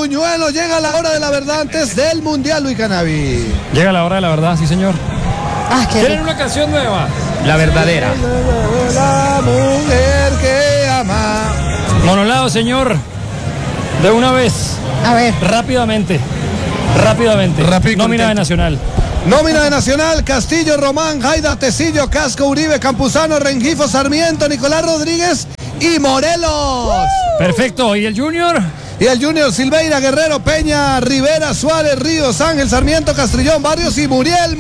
buñuelo. Llega la hora de la verdad antes del Mundial, Luis Canavi. Llega la hora de la verdad, sí señor. ¿Quieren una canción nueva? La verdadera. La mujer que ama. Monolado, señor. De una vez. A ver. Rápidamente. Nómina de Nacional. Nómina de Nacional: Castillo, Román, Jaida, Tecillo, Casco, Uribe, Campuzano, Rengifo, Sarmiento, Nicolás Rodríguez y Morelos. Perfecto. ¿Y el Junior? Y el Junior: Silveira, Guerrero, Peña, Rivera, Suárez, Ríos, Ángel, Sarmiento, Castrillón, Barrios y Muriel.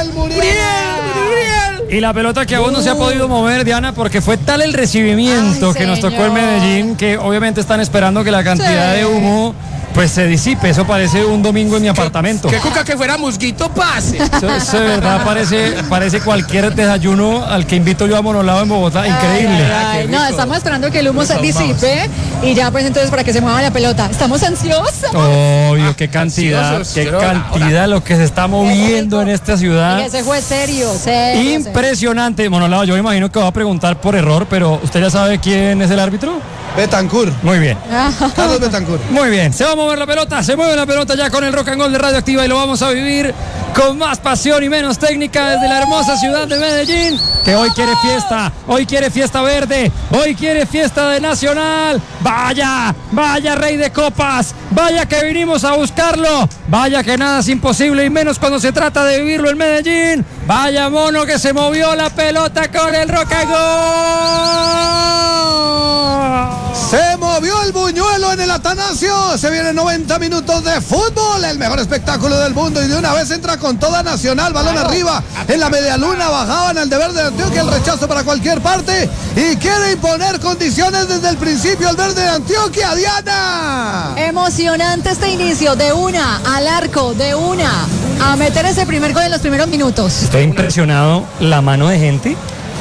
Y la pelota que aún no se ha podido mover, Diana, porque fue tal el recibimiento que nos tocó el Medellín, que obviamente están esperando que la cantidad de humo pues se disipe. Eso parece un domingo en mi apartamento. Que Cuca que fuera musguito pase. Eso de verdad parece cualquier desayuno al que invito yo a Monolado en Bogotá. Increíble. No, estamos esperando que el humo se disipe y ya pues entonces para que se mueva la pelota. Estamos ansiosos. Obvio, qué cantidad lo que se está moviendo en esta ciudad. Y ese fue serio. Impresionante. Monolado, yo me imagino que va a preguntar por error, pero ¿usted ya sabe quién es el árbitro? Betancourt. Muy bien. Carlos Betancourt. Muy bien. Se va a mover la pelota, se mueve la pelota ya con el Rock and Roll de Radioactiva y lo vamos a vivir con más pasión y menos técnica desde la hermosa ciudad de Medellín, que hoy quiere fiesta verde, hoy quiere fiesta de Nacional. Vaya Rey de Copas, vaya que vinimos a buscarlo, vaya que nada es imposible y menos cuando se trata de vivirlo en Medellín. Vaya mono que se movió la pelota con el Rock and Roll. Se movió el buñuelo en el Atanasio. Se vienen 90 minutos de fútbol, el mejor espectáculo del mundo, y de una vez entra con toda Nacional. Balón arriba en la media luna, bajaban al deber de Antioquia, el rechazo para cualquier parte y quiere imponer condiciones desde el principio el verde de Antioquia. Diana, emocionante este inicio, de una al arco, de una a meter ese primer gol en los primeros minutos. Estoy impresionado, la mano de gente.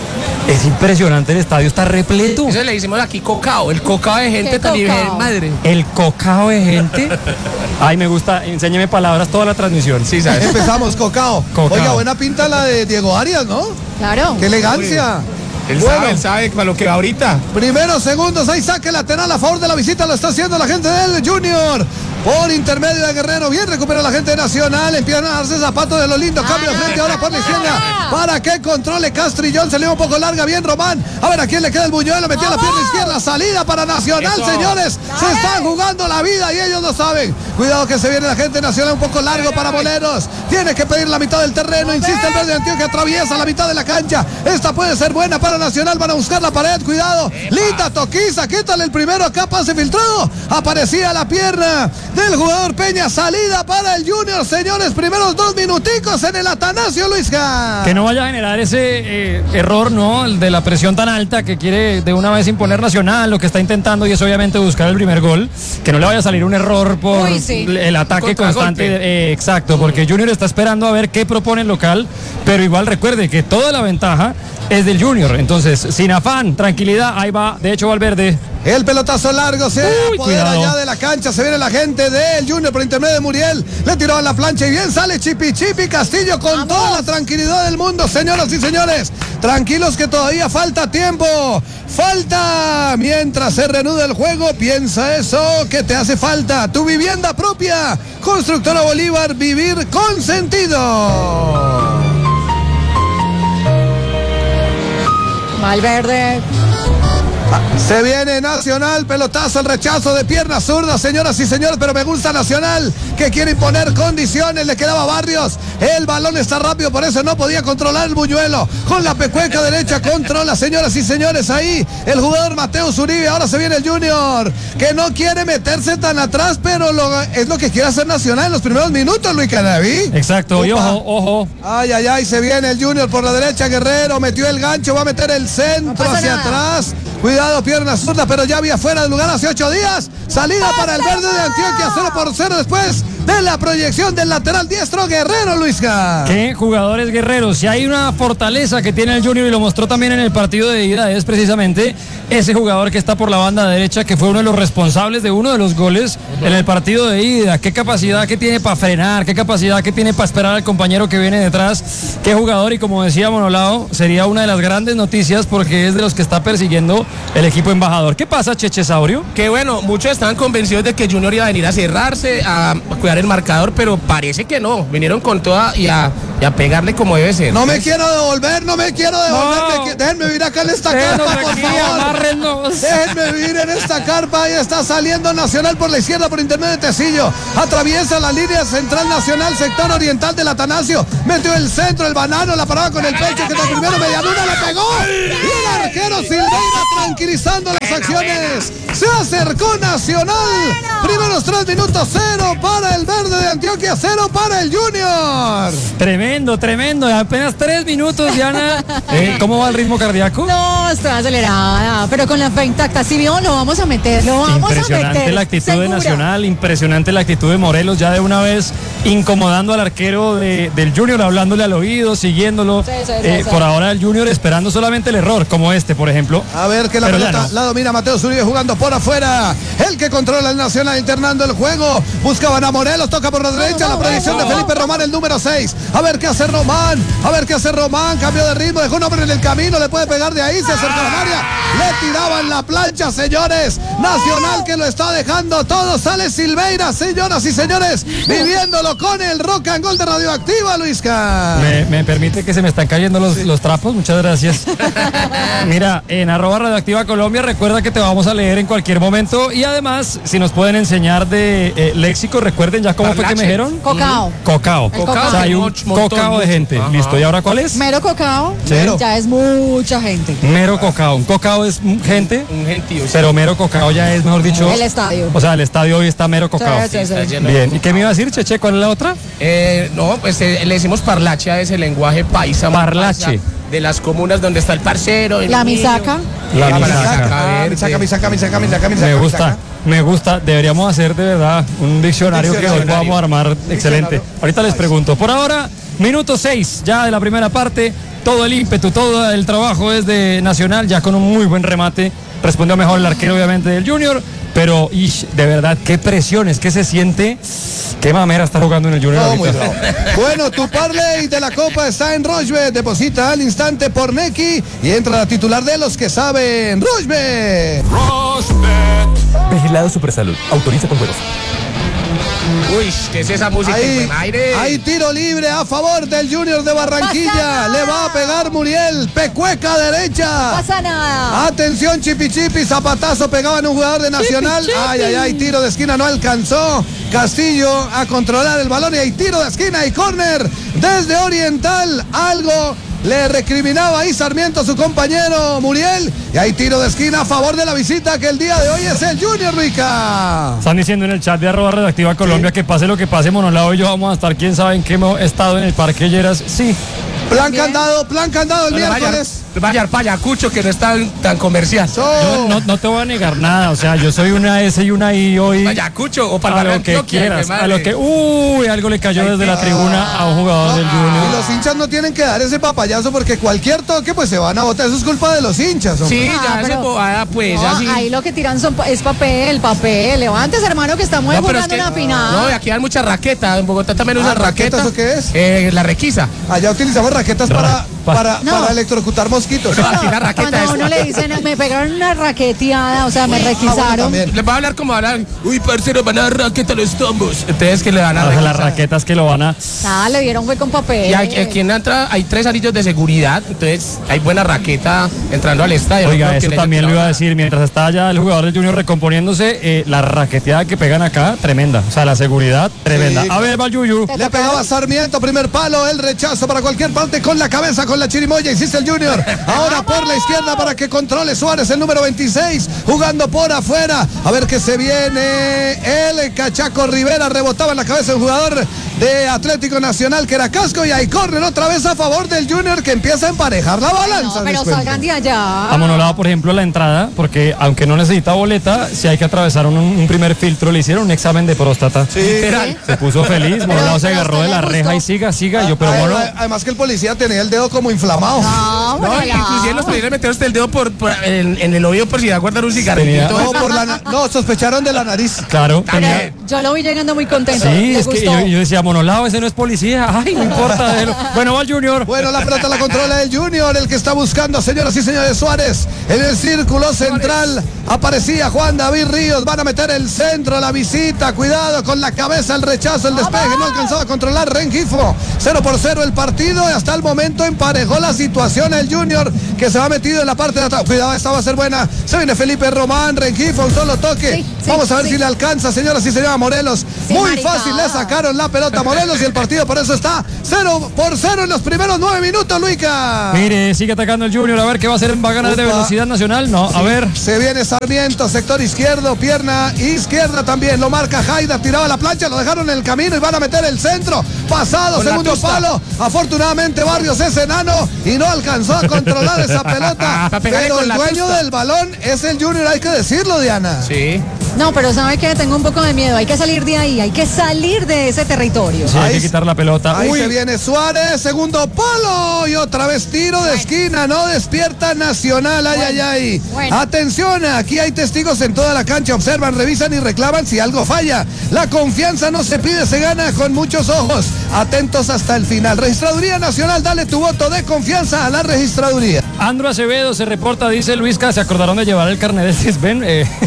Es impresionante, el estadio está repleto. Eso le hicimos aquí cocao, el cocao de gente también, madre. El cocao de gente. Ay, me gusta, enséñeme palabras toda la transmisión. Sí, ¿sabes? Empezamos, cocao. Oiga, buena pinta la de Diego Arias, ¿no? Claro. Qué elegancia. Él sabe para lo que va ahorita. Primeros segundos, ahí saque lateral a favor de la visita, lo está haciendo la gente del Junior. Por intermedio de Guerrero, bien recupera la gente Nacional, empiezan a darse zapatos de lo lindo, cambio de frente ahora por la izquierda, para que controle Castrillón, se le va un poco larga, bien Román, a ver a quién le queda el buñuelo, metió la pierna izquierda, salida para Nacional, señores, se están jugando la vida y ellos lo saben, cuidado que se viene la gente Nacional, un poco largo para Moleros, tiene que pedir la mitad del terreno, insiste el verde de Antioquia, atraviesa la mitad de la cancha, esta puede ser buena para Nacional, van a buscar la pared, cuidado, Lita Toquiza, quítale el primero, acá pase filtrado, aparecía la pierna del jugador Peña, salida para el Junior, señores, primeros 2 minuticos en el Atanasio, Luisca. Que no vaya a generar ese error, ¿no? El de la presión tan alta que quiere de una vez imponer Nacional, lo que está intentando y es obviamente buscar el primer gol, que no le vaya a salir un error por el ataque constante, exacto, porque Junior está esperando a ver qué propone el local, pero igual recuerde que toda la ventaja es del Junior, entonces sin afán, tranquilidad, ahí va, de hecho Valverde. El pelotazo largo se apodera ya de la cancha, se viene la gente del Junior por intermedio de Muriel, le tiró a la plancha y bien sale Chipi Castillo con toda la tranquilidad del mundo, señoras y señores, tranquilos que todavía falta tiempo, falta, mientras se reanuda el juego, piensa eso que te hace falta, tu vivienda propia, Constructora Bolívar, vivir con sentido. Valverde. Se viene Nacional, pelotazo, el rechazo de pierna zurda, señoras y señores, pero me gusta Nacional, que quiere imponer condiciones, le quedaba Barrios, el balón está rápido, por eso no podía controlar el buñuelo, con la pecueca derecha controla, señoras y señores, ahí el jugador Mateus Uribe, ahora se viene el Junior, que no quiere meterse tan atrás, pero es lo que quiere hacer Nacional en los primeros minutos, Luis Canavi. Exacto, y ojo. Ay, se viene el Junior por la derecha, Guerrero, metió el gancho, va a meter el centro hacia atrás. Cuidado, pierna zurda, pero ya había fuera del lugar hace 8 días. Salida para el verde de Antioquia, 0-0 después. de la proyección del lateral diestro Guerrero, Luisca. ¿Qué jugadores guerreros? Si hay una fortaleza que tiene el Junior y lo mostró también en el partido de ida, es precisamente ese jugador que está por la banda derecha, que fue uno de los responsables de uno de los goles en el partido de ida. Qué capacidad que tiene para frenar, qué capacidad que tiene para esperar al compañero que viene detrás. Qué jugador, y como decía Monolao, sería una de las grandes noticias porque es de los que está persiguiendo el equipo embajador. ¿Qué pasa, Cheche Saurio? Que bueno, muchos estaban convencidos de que Junior iba a venir a cerrarse, a cuidar el marcador, pero parece que no. Vinieron con toda y a pegarle como debe ser. No me quiero devolver. No. Déjenme vivir acá en esta carpa, por favor. Déjenme vivir en esta carpa. Ahí está saliendo Nacional por la izquierda, por intermedio de Tecillo. Atraviesa la línea central Nacional, sector oriental del Atanasio. Metió el centro, el banano, la paraba con el pecho, que de primero medialuna le pegó. Y el arquero Silveira tranquilizando las acciones. Se acercó Nacional. Primeros 3 minutos, 0 para el verde de Antioquia, 0 para el Junior. Tremendo. Apenas 3 minutos, Diana. ¿Cómo va el ritmo cardíaco? No, estoy acelerada, pero con la fe intacta. Si vio, lo vamos a meter, Impresionante la actitud de Nacional, impresionante la actitud de Morelos, ya de una vez incomodando al arquero del Junior, hablándole al oído, siguiéndolo. Sí. Por ahora el Junior esperando solamente el error, como este, por ejemplo. A ver que la pelota la domina Mateo Zuribe jugando por afuera. El que controla el Nacional internando el juego. Buscaban a Morelos, toca por la derecha, la proyección de Felipe Román, el número 6. A ver qué hace Román, cambio de ritmo, dejó un hombre en el camino, le puede pegar de ahí, se acercó al área, le tiraban la plancha, señores. Nacional que lo está dejando todo, sale Silveira, señoras y señores, viviéndolo con el Rock and Gold de Radioactiva, Luisca. Me permite que se me están cayendo los trapos, muchas gracias. Mira, en @Radioactiva Colombia, recuerda que te vamos a leer en cualquier momento, y además, si nos pueden enseñar de léxico, recuerden ya cómo fue que me dijeron. Cocao. O sea, hay un cocao de gente. Ajá. Listo, ¿y ahora cuál es? Mero cocao. ¿Sí? Ya es mucha gente. Mero cocao. Un cocao es gente. Un gentío. Sí. Pero mero cocao ya es, mejor dicho. El estadio. O sea, el estadio hoy está mero cocao. Sí. Bien. ¿Y qué me iba a decir, Cheche? ¿Cuál es la otra? No, pues le decimos parlache a ese lenguaje paisa. Parlache. Paisa, de las comunas donde está el parcero. La misaca. La misaca. Me gusta, deberíamos hacer de verdad un diccionario que hoy podamos armar excelente. Ahorita les pregunto. Por ahora, minuto 6 ya de la primera parte. Todo el ímpetu, todo el trabajo es de Nacional, ya con un muy buen remate. Respondió mejor el arquero, obviamente, del Junior. Pero, de verdad, qué presiones, qué se siente. Qué mamera está jugando en el Junior ahorita. Bueno, tu parlay de la Copa está en Rochebet. Deposita al instante por Neki y entra la titular de los que saben. Rochebet. Vigilado Supersalud. Autoriza con juegos. Uy, ¿qué es esa música? Hay tiro libre a favor del Junior de Barranquilla. Le va a pegar Muriel. Pecueca derecha. No pasa nada. Atención, Chipi, zapatazo pegaba en un jugador de Nacional. Ay, tiro de esquina, no alcanzó Castillo a controlar el balón, y hay tiro de esquina y córner desde Oriental. Algo le recriminaba ahí Sarmiento a su compañero Muriel, y hay tiro de esquina a favor de la visita, que el día de hoy es el Junior, Rica. Están diciendo en el chat de @Radioactiva Colombia que pase lo que pase, Monolao y yo vamos a estar, quién sabe en qué estado en el Parque Lleras. Sí. Plan candado el miércoles. Vaya Payacucho, que no es tan comercial. Yo no te voy a negar nada, o sea, yo soy una S y una I hoy. Payacucho o para lo que quieras, a lo que algo le cayó desde la tribuna a un jugador del Junior. Y los hinchas no tienen que dar ese papayazo, porque cualquier toque pues se van a botar, eso es culpa de los hinchas, hombre. Sí, ya esa bobada pues, no, así. Ahí lo que tiran es papel. Levantes, hermano, que estamos jugando una final. No, aquí dan mucha raqueta, en Bogotá también usan raquetas. ¿Eso qué es? La requisa. Allá utilizamos raquetas para electrocutar mosquitos. Aquí la raqueta. Cuando a uno le dicen, me pegaron una raqueteada, o sea, me requisaron. Les va a hablar como hablar, uy, parcero, van a dar raqueta a los tombos. Entonces, que le van a las raquetas que lo van a... Nada, le dieron fue con papel. Y aquí en la entrada hay 3 anillos de seguridad, entonces hay buena raqueta entrando al estadio. Oiga, eso también lo iba a decir, mientras está allá el jugador del Junior recomponiéndose, la raqueteada que pegan acá, tremenda. O sea, la seguridad, tremenda. Sí. A ver, va Yuyu. Le pegaba Sarmiento, primer palo, el rechazo para cualquier parte, con la cabeza, con la chirimoya, insiste el Junior. Ahora por la izquierda para que controle Suárez, el número 26, jugando por afuera. A ver qué se viene. El Cachaco Rivera rebotaba en la cabeza del jugador de Atlético Nacional, que era casco, y ahí corren otra vez a favor del Junior, que empieza a emparejar la balanza. No, pero salgan de allá. A Monolao, por ejemplo, la entrada, porque aunque no necesita boleta, si hay que atravesar un primer filtro, le hicieron un examen de próstata. Sí. Se puso feliz, Monolao se agarró de la reja y siga. Yo, pero bueno. Además que el policía tenía el dedo como inflamado. No, No, Monolao. inclusive los policías metieron el dedo en el oído por si va a guardar un cigarrillo. No, sospecharon de la nariz. Claro, tenía. Yo lo vi llegando muy contento. Sí, ¿Le es que gustó? yo decía, Monolao, ese no es policía. Ay, no importa. déjelo. Bueno, va el Junior. Bueno, la pelota la controla el Junior, el que está buscando, señoras y señores, Suárez. En el círculo central aparecía Juan David Ríos. Van a meter el centro, la visita. Cuidado con la cabeza, el rechazo, el despeje. No alcanzaba a controlar Rengifo. 0-0 el partido y hasta el momento emparejó la situación el Junior, que se va metido en la parte de atrás. Cuidado, esta va a ser buena. Se viene Felipe Román, Rengifo, un solo toque. Sí, Vamos a ver sí. si le alcanza, señoras y señores, a Morelos. Sí, Muy marica. fácil, le sacaron la pelota a Morelos y el partido por eso está 0-0 en los primeros 9 minutos, Luica. Mire, sigue atacando el Junior. A ver qué va a hacer. ¿Va a ganar de Opa. velocidad nacional? No, a ver. Se viene Sarmiento, sector izquierdo, pierna izquierda también. Lo marca Haida, tiraba la plancha, lo dejaron en el camino y van a meter el centro. Pasado, Con la segundo tusta. palo. Afortunadamente Barrios es enano y no alcanzó a controlar esa pelota. Pa' pegarle Pero con el la dueño tusta. del balón es el Junior, hay que decirlo, Diana. Sí. No, pero ¿sabe qué? Tengo un poco de miedo. Hay que salir de ahí. Hay que salir de ese territorio. Sí, hay Ahí que quitar la pelota. Ahí Uy, se viene Suárez, segundo palo y otra vez tiro de esquina, no despierta Nacional, ay. Bueno. Atención, aquí hay testigos en toda la cancha, observan, revisan y reclaman si algo falla. La confianza no se pide, se gana con muchos ojos. Atentos hasta el final. Registraduría Nacional, dale tu voto de confianza a la registraduría. Andro Acevedo se reporta, dice Luisca, se acordaron de llevar el carnet de Cisben.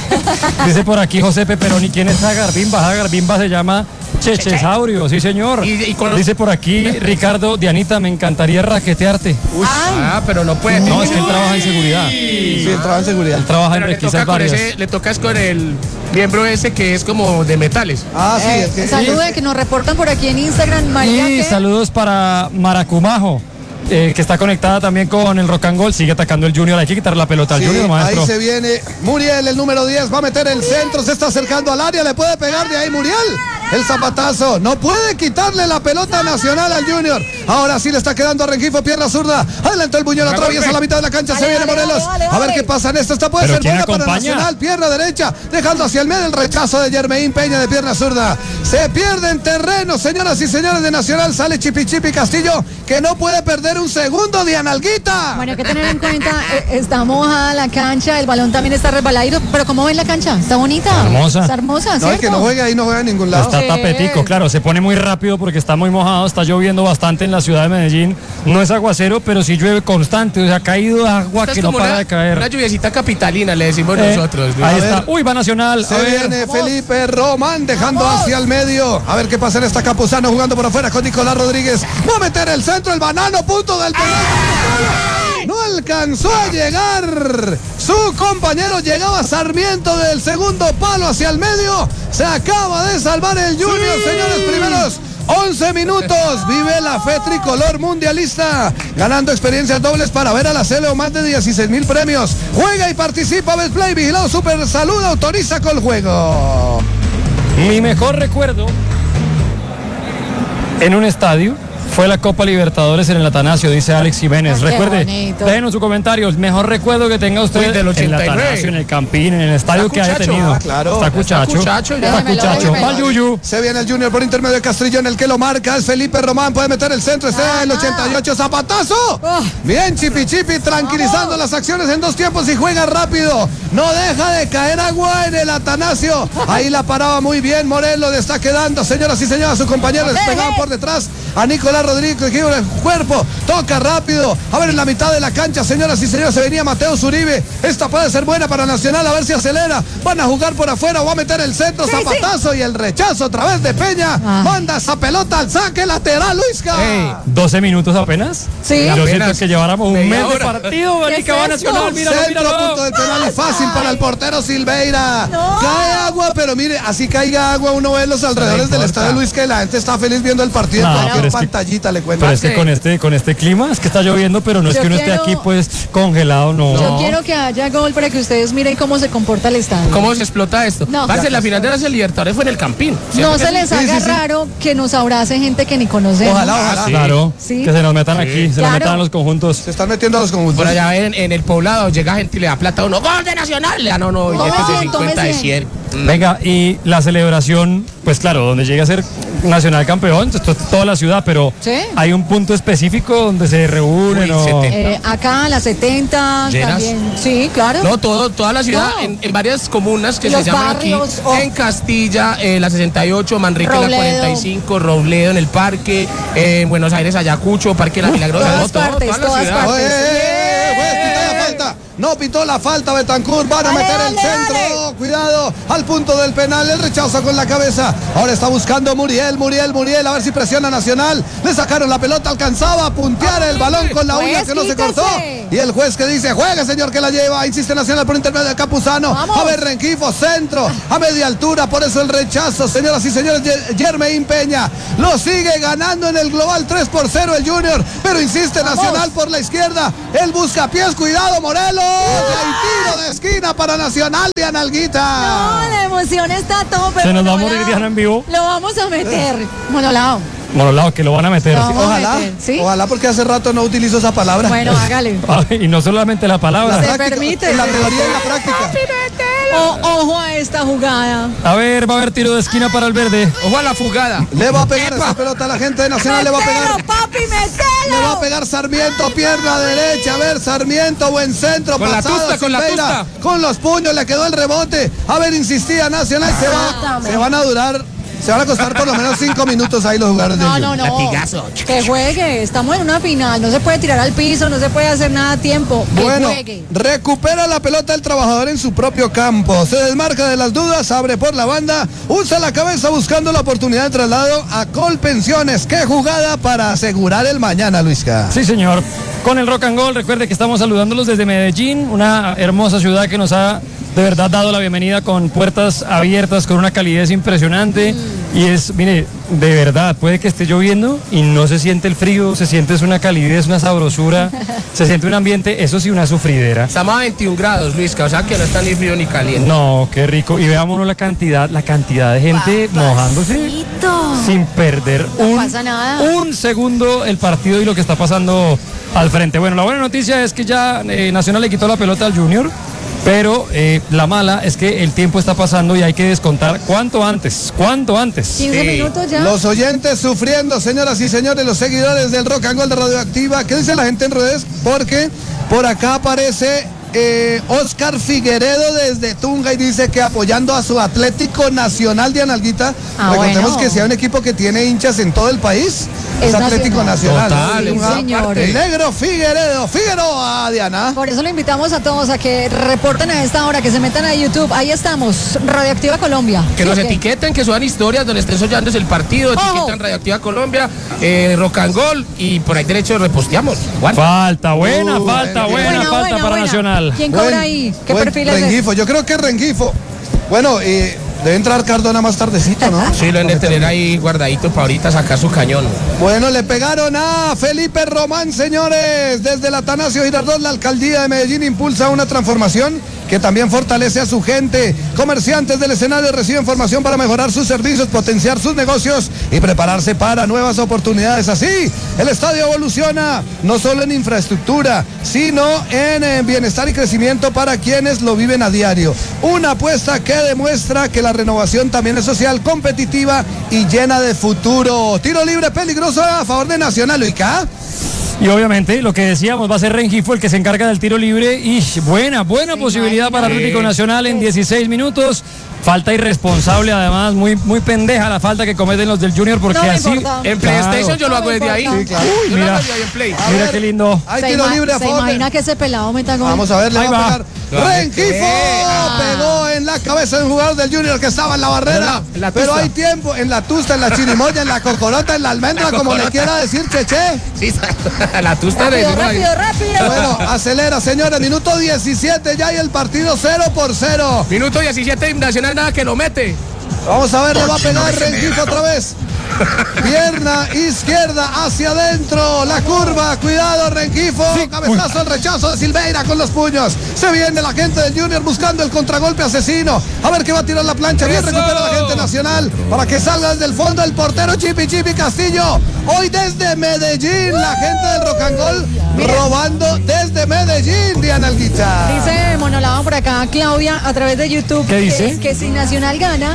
Dice por aquí José Peperoni, ¿quién es Agarbimba? Agarbimba se llama Chechesaurio, sí señor. Y con los- Dice por aquí Ricardo, Dianita, me encantaría raquetearte. Pero no puede. No, es que él trabaja en seguridad. Sí, entraba en seguridad. Él trabaja en Pero requisas varias. le tocas con el miembro ese que es como de metales. Ah, sí, es que... Salude, que nos reportan por aquí en Instagram, María. Y ¿qué? saludos para Maracumajo, que está conectada también con el Rock and Roll. Sigue atacando el Junior. Hay que quitar la pelota al Sí, Junior, maestro. ahí se viene Muriel, el número 10, va a meter el centro, se está acercando al área, le puede pegar de ahí Muriel. El zapatazo, no puede quitarle la pelota Nacional al Junior. Ahora sí le está quedando a Rengifo, pierna zurda. Adelantó el Buñuel, atraviesa la mitad de la cancha, se Dale, viene dale, Morelos. dale, A ver dale. qué pasa en esto, esta puede ¿Pero ser quién buena para acompaña? Nacional, pierna derecha, dejando hacia el medio el rechazo de Germain Peña de pierna zurda. Se pierde en terreno, señoras y señores de Nacional, sale Chipi Castillo, que no puede perder un segundo de Analguita. Bueno, hay que tener en cuenta, está mojada la cancha, el balón también está resbaladito, pero ¿cómo ven la cancha? ¿Está bonita? Hermosa. Está hermosa, No, el ¿cierto? que no juega ahí no juega en ningún lado. Está tapetico, claro, se pone muy rápido porque está muy mojado, está lloviendo bastante en la ciudad de Medellín. No es aguacero, pero sí llueve constante, o sea, ha caído agua Esta es que no como para una, de caer. una lluviecita capitalina, le decimos nosotros. ¿no? Ahí A está. ver. Uy, va Nacional. Se A ver. viene Felipe Román dejando hacia el medio. A ver qué pasa en esta Campuzano jugando por afuera con Nicolás Rodríguez. Va a meter el centro, el banano, punto del penal. No alcanzó a llegar. Su compañero llegaba Sarmiento del segundo palo hacia el medio. Se acaba de salvar el Junior, señores, primeros 11 minutos. Vive la fe tricolor mundialista, ganando experiencias dobles para ver a la Cele o más de 16,000 premios. Juega y participa Betplay, vigilado Super Salud, autoriza con el juego. Mi mejor recuerdo en un estadio fue la Copa Libertadores en el Atanasio, dice Alex Jiménez. Ay, qué Recuerde, bonito. déjenos su comentario. El mejor recuerdo que tenga usted Uy, del en el 89. Atanasio, en el Campín, en el estadio que haya cuchacho. tenido. Ah, claro. Está cuchacho. cuchacho, ya. Está Déjemelo, cuchacho. déjemelo. Va el Yuyu. Se viene el Junior por intermedio de Castrillón, el que lo marca es Felipe Román, puede meter el centro, está en el 88, zapatazo. Bien, Chipi, tranquilizando las acciones en dos tiempos y juega rápido. No deja de caer agua en el Atanasio. Ahí la paraba muy bien Morelos, le está quedando, señoras y señores, sus compañeros les pegaban por detrás a Nicolás Rodríguez, que gira el cuerpo, toca rápido. A ver, en la mitad de la cancha, señoras y señores, se venía Mateo Zuribe. Esta puede ser buena para Nacional, a ver si acelera. Van a jugar por afuera, va a meter el centro, zapatazo y el rechazo otra vez de Peña. Manda esa pelota al saque lateral, Luisca. 12 minutos apenas. Sí. Yo siento Apenas. que lleváramos un Media mes de hora. partido. ¿Qué Marica, es va eso? Nacional, míralo, Centro, míralo. punto del penal y fácil para el portero Silveira. No. Cae agua, pero mire, así caiga agua, uno ve los alrededores del importa. estadio Luisca y la gente está feliz viendo el partido No, en pero cualquier es que pantallita. Barranquita, le cuento. Pero es que con este clima es que está lloviendo, pero no es Yo que uno esté quiero- aquí pues congelado, no. Yo quiero que haya gol para que ustedes miren cómo se comporta el estadio. ¿Cómo se explota esto? No. Parce, la final de las Libertadores fue en el Campín. No ¿cierto se que les sí? haga Sí, sí. raro que nos abrace gente que ni conocemos. Ojalá. sí. Claro, Sí. que se nos metan aquí, se nos Claro. metan a los conjuntos. Se están metiendo a los conjuntos. Por allá en el poblado llega gente y le da plata a uno. ¡Gol de Nacional! Le da no, Tome billetes de 100, 50 de tome 100. Venga, y la celebración, pues claro, donde llega a ser Nacional campeón, esto es toda la ciudad, pero Sí. hay un punto específico donde se reúnen Uy, o... 70. Acá a las 70 ¿Llenas? también. Sí, claro. No, toda la ciudad, No. en varias comunas que Los se llaman barrios, aquí, en Castilla, la 68, Manrique la Robledo. 45, Robledo en el parque, en Buenos Aires, Ayacucho, Parque La Milagrosa, Todas no, partes, toda la todas ciudad. partes. Juez, pitó la falta. No pitó la falta, Betancur. Van a Dale, meter el dale, centro. dale. Oh, cuidado. Al punto del penal. El rechazo con la cabeza. Ahora está buscando Muriel. A ver si presiona Nacional. Le sacaron la pelota. Alcanzaba a puntear el balón con la uña Juez, que no se quítese. cortó. Y el juez que dice: juegue, señor, que la lleva. Insiste Nacional por intermedio de Capuzano. Vamos. A ver, Rengifo, centro. A media altura. Por eso el rechazo. Señoras y señores, Germain Peña lo sigue ganando en el global 3-0 el Junior. Pero insiste Nacional por la izquierda. Él busca pies. Cuidado, Morelos. Hay tiro de esquina para Nacional de Analguita. No, la emoción está a tope. Se nos va a Monolao. morir Diana en vivo. Lo vamos a meter. Monolao. Monolao, que lo van a meter. No. Vamos a Ojalá, meter, ¿sí? ojalá, porque hace rato no utilizo esa palabra. Bueno, hágale. Ay, y no solamente la palabra. Se permite. En la teoría y en la práctica. Ojo a esta jugada. A ver, va a haber tiro de esquina para el verde. Ojo a la fugada. Le va a pegar esa pelota a la gente de Nacional, le va a pegar. ¡Metelo, papi, Le va a metelo! pegar Sarmiento, pierna derecha. A ver, Sarmiento, buen centro. Con la pasada, tusta, con la Silveira, tusta. con los puños, le quedó el rebote. A ver, insistía Nacional. Se van a durar. Se van a costar por lo menos 5 minutos ahí los jugadores del No, Junior. no, no. Latigazo. Que juegue. Estamos en una final. No se puede tirar al piso, no se puede hacer nada a tiempo. Que Bueno, juegue. recupera la pelota el trabajador en su propio campo. Se desmarca de las dudas, abre por la banda, usa la cabeza buscando la oportunidad de traslado a Colpensiones. Qué jugada para asegurar el mañana, Luisca. Sí, señor. Con el Rock and Roll, recuerde que estamos saludándolos desde Medellín, una hermosa ciudad que nos ha de verdad dado la bienvenida con puertas abiertas, con una calidez impresionante. Y es, mire, de verdad, puede que esté lloviendo y no se siente el frío, se siente es una calidez, una sabrosura, se siente un ambiente, eso sí, una sufridera. Estamos a 21 grados, Luisca, o sea que no está ni frío ni caliente. No, qué rico. Y veámonos la cantidad de gente mojándose sin perder pasa nada. un segundo el partido y lo que está pasando al frente. Bueno, la buena noticia es que ya Nacional le quitó la pelota al Junior, pero la mala es que el tiempo está pasando y hay que descontar cuanto antes. 15 minutos ya. Los oyentes sufriendo, señoras y señores, los seguidores del Rock and Roll de Radioactiva. ¿Qué dice la gente en redes? Porque por acá aparece Oscar Figueredo desde Tunga y dice que apoyando a su Atlético Nacional de Analguita. Recordemos bueno. que sea un equipo que tiene hinchas en todo el país. Es Atlético Nacional. Total, Sí, en una señor. parte. El negro Figueroa, Diana. Por eso lo invitamos a todos a que reporten a esta hora, que se metan a YouTube. Ahí estamos, Radioactiva Colombia. Que ¿Sí nos o qué? etiqueten, que suban historias donde estén soñándose el partido, Ojo. etiquetan Radioactiva Colombia, Rock and Roll y por ahí derecho reposteamos. Juan. Falta buena, falta buena, buena, falta para buena. Nacional. ¿Quién cobra ahí? ¿Qué perfil es ese? Rengifo, yo creo que Rengifo. Bueno, debe entrar Cardona más tardecito, ¿no? Sí, lo han de tener ahí guardadito para ahorita sacar su cañón. Bueno, le pegaron a Felipe Román, señores. Desde el Atanasio Girardot, la alcaldía de Medellín impulsa una transformación que también fortalece a su gente. Comerciantes del escenario reciben formación para mejorar sus servicios, potenciar sus negocios y prepararse para nuevas oportunidades. Así, el estadio evoluciona no solo en infraestructura, sino en bienestar y crecimiento para quienes lo viven a diario. Una apuesta que demuestra que la renovación también es social, competitiva y llena de futuro. Tiro libre peligroso a favor de Nacional, Luica. Y obviamente lo que decíamos, va a ser Rengifo el que se encarga del tiro libre y buena posibilidad para Atlético Nacional en 16 minutos. Falta irresponsable, además, muy pendeja la falta que cometen los del Junior porque No me así... importa. En Claro. PlayStation yo lo No hago me desde ahí. importa. Sí, claro. Uy, Yo lo mira, hago desde ahí en Play. mira qué lindo. Hay ¿Se, tiro libre a se favor. imagina que ese pelado meta gol? Vamos a ver, le Ahí va a va. pegar. Rengifo pegó en la cabeza de un jugador del Junior que estaba en la barrera. En la Pero tusta. hay tiempo en la tusta, en la chirimoya, en la cocorota, en la almendra, como le quiera decir Cheche. Sí, la tusta de Rápido. Bueno, acelera, señores. Minuto 17 ya y el partido 0-0. Minuto 17 Nacional nada que lo mete. Vamos a ver, le va a pegar Rengifo otra vez. Pierna izquierda hacia adentro. La curva. Cuidado, Rengifo. Sí. Cabezazo, el rechazo de Silveira con los puños. Se viene la gente del Junior buscando el contragolpe asesino. A ver qué va a tirar la plancha. Bien recupera la gente nacional para que salga desde el fondo el portero Chipi Castillo. Hoy desde Medellín, la gente del Rock and Roll robando desde Medellín, Diana Alguita. Dice Monolado por acá, Claudia, a través de YouTube. ¿Qué dice? Que si Nacional gana,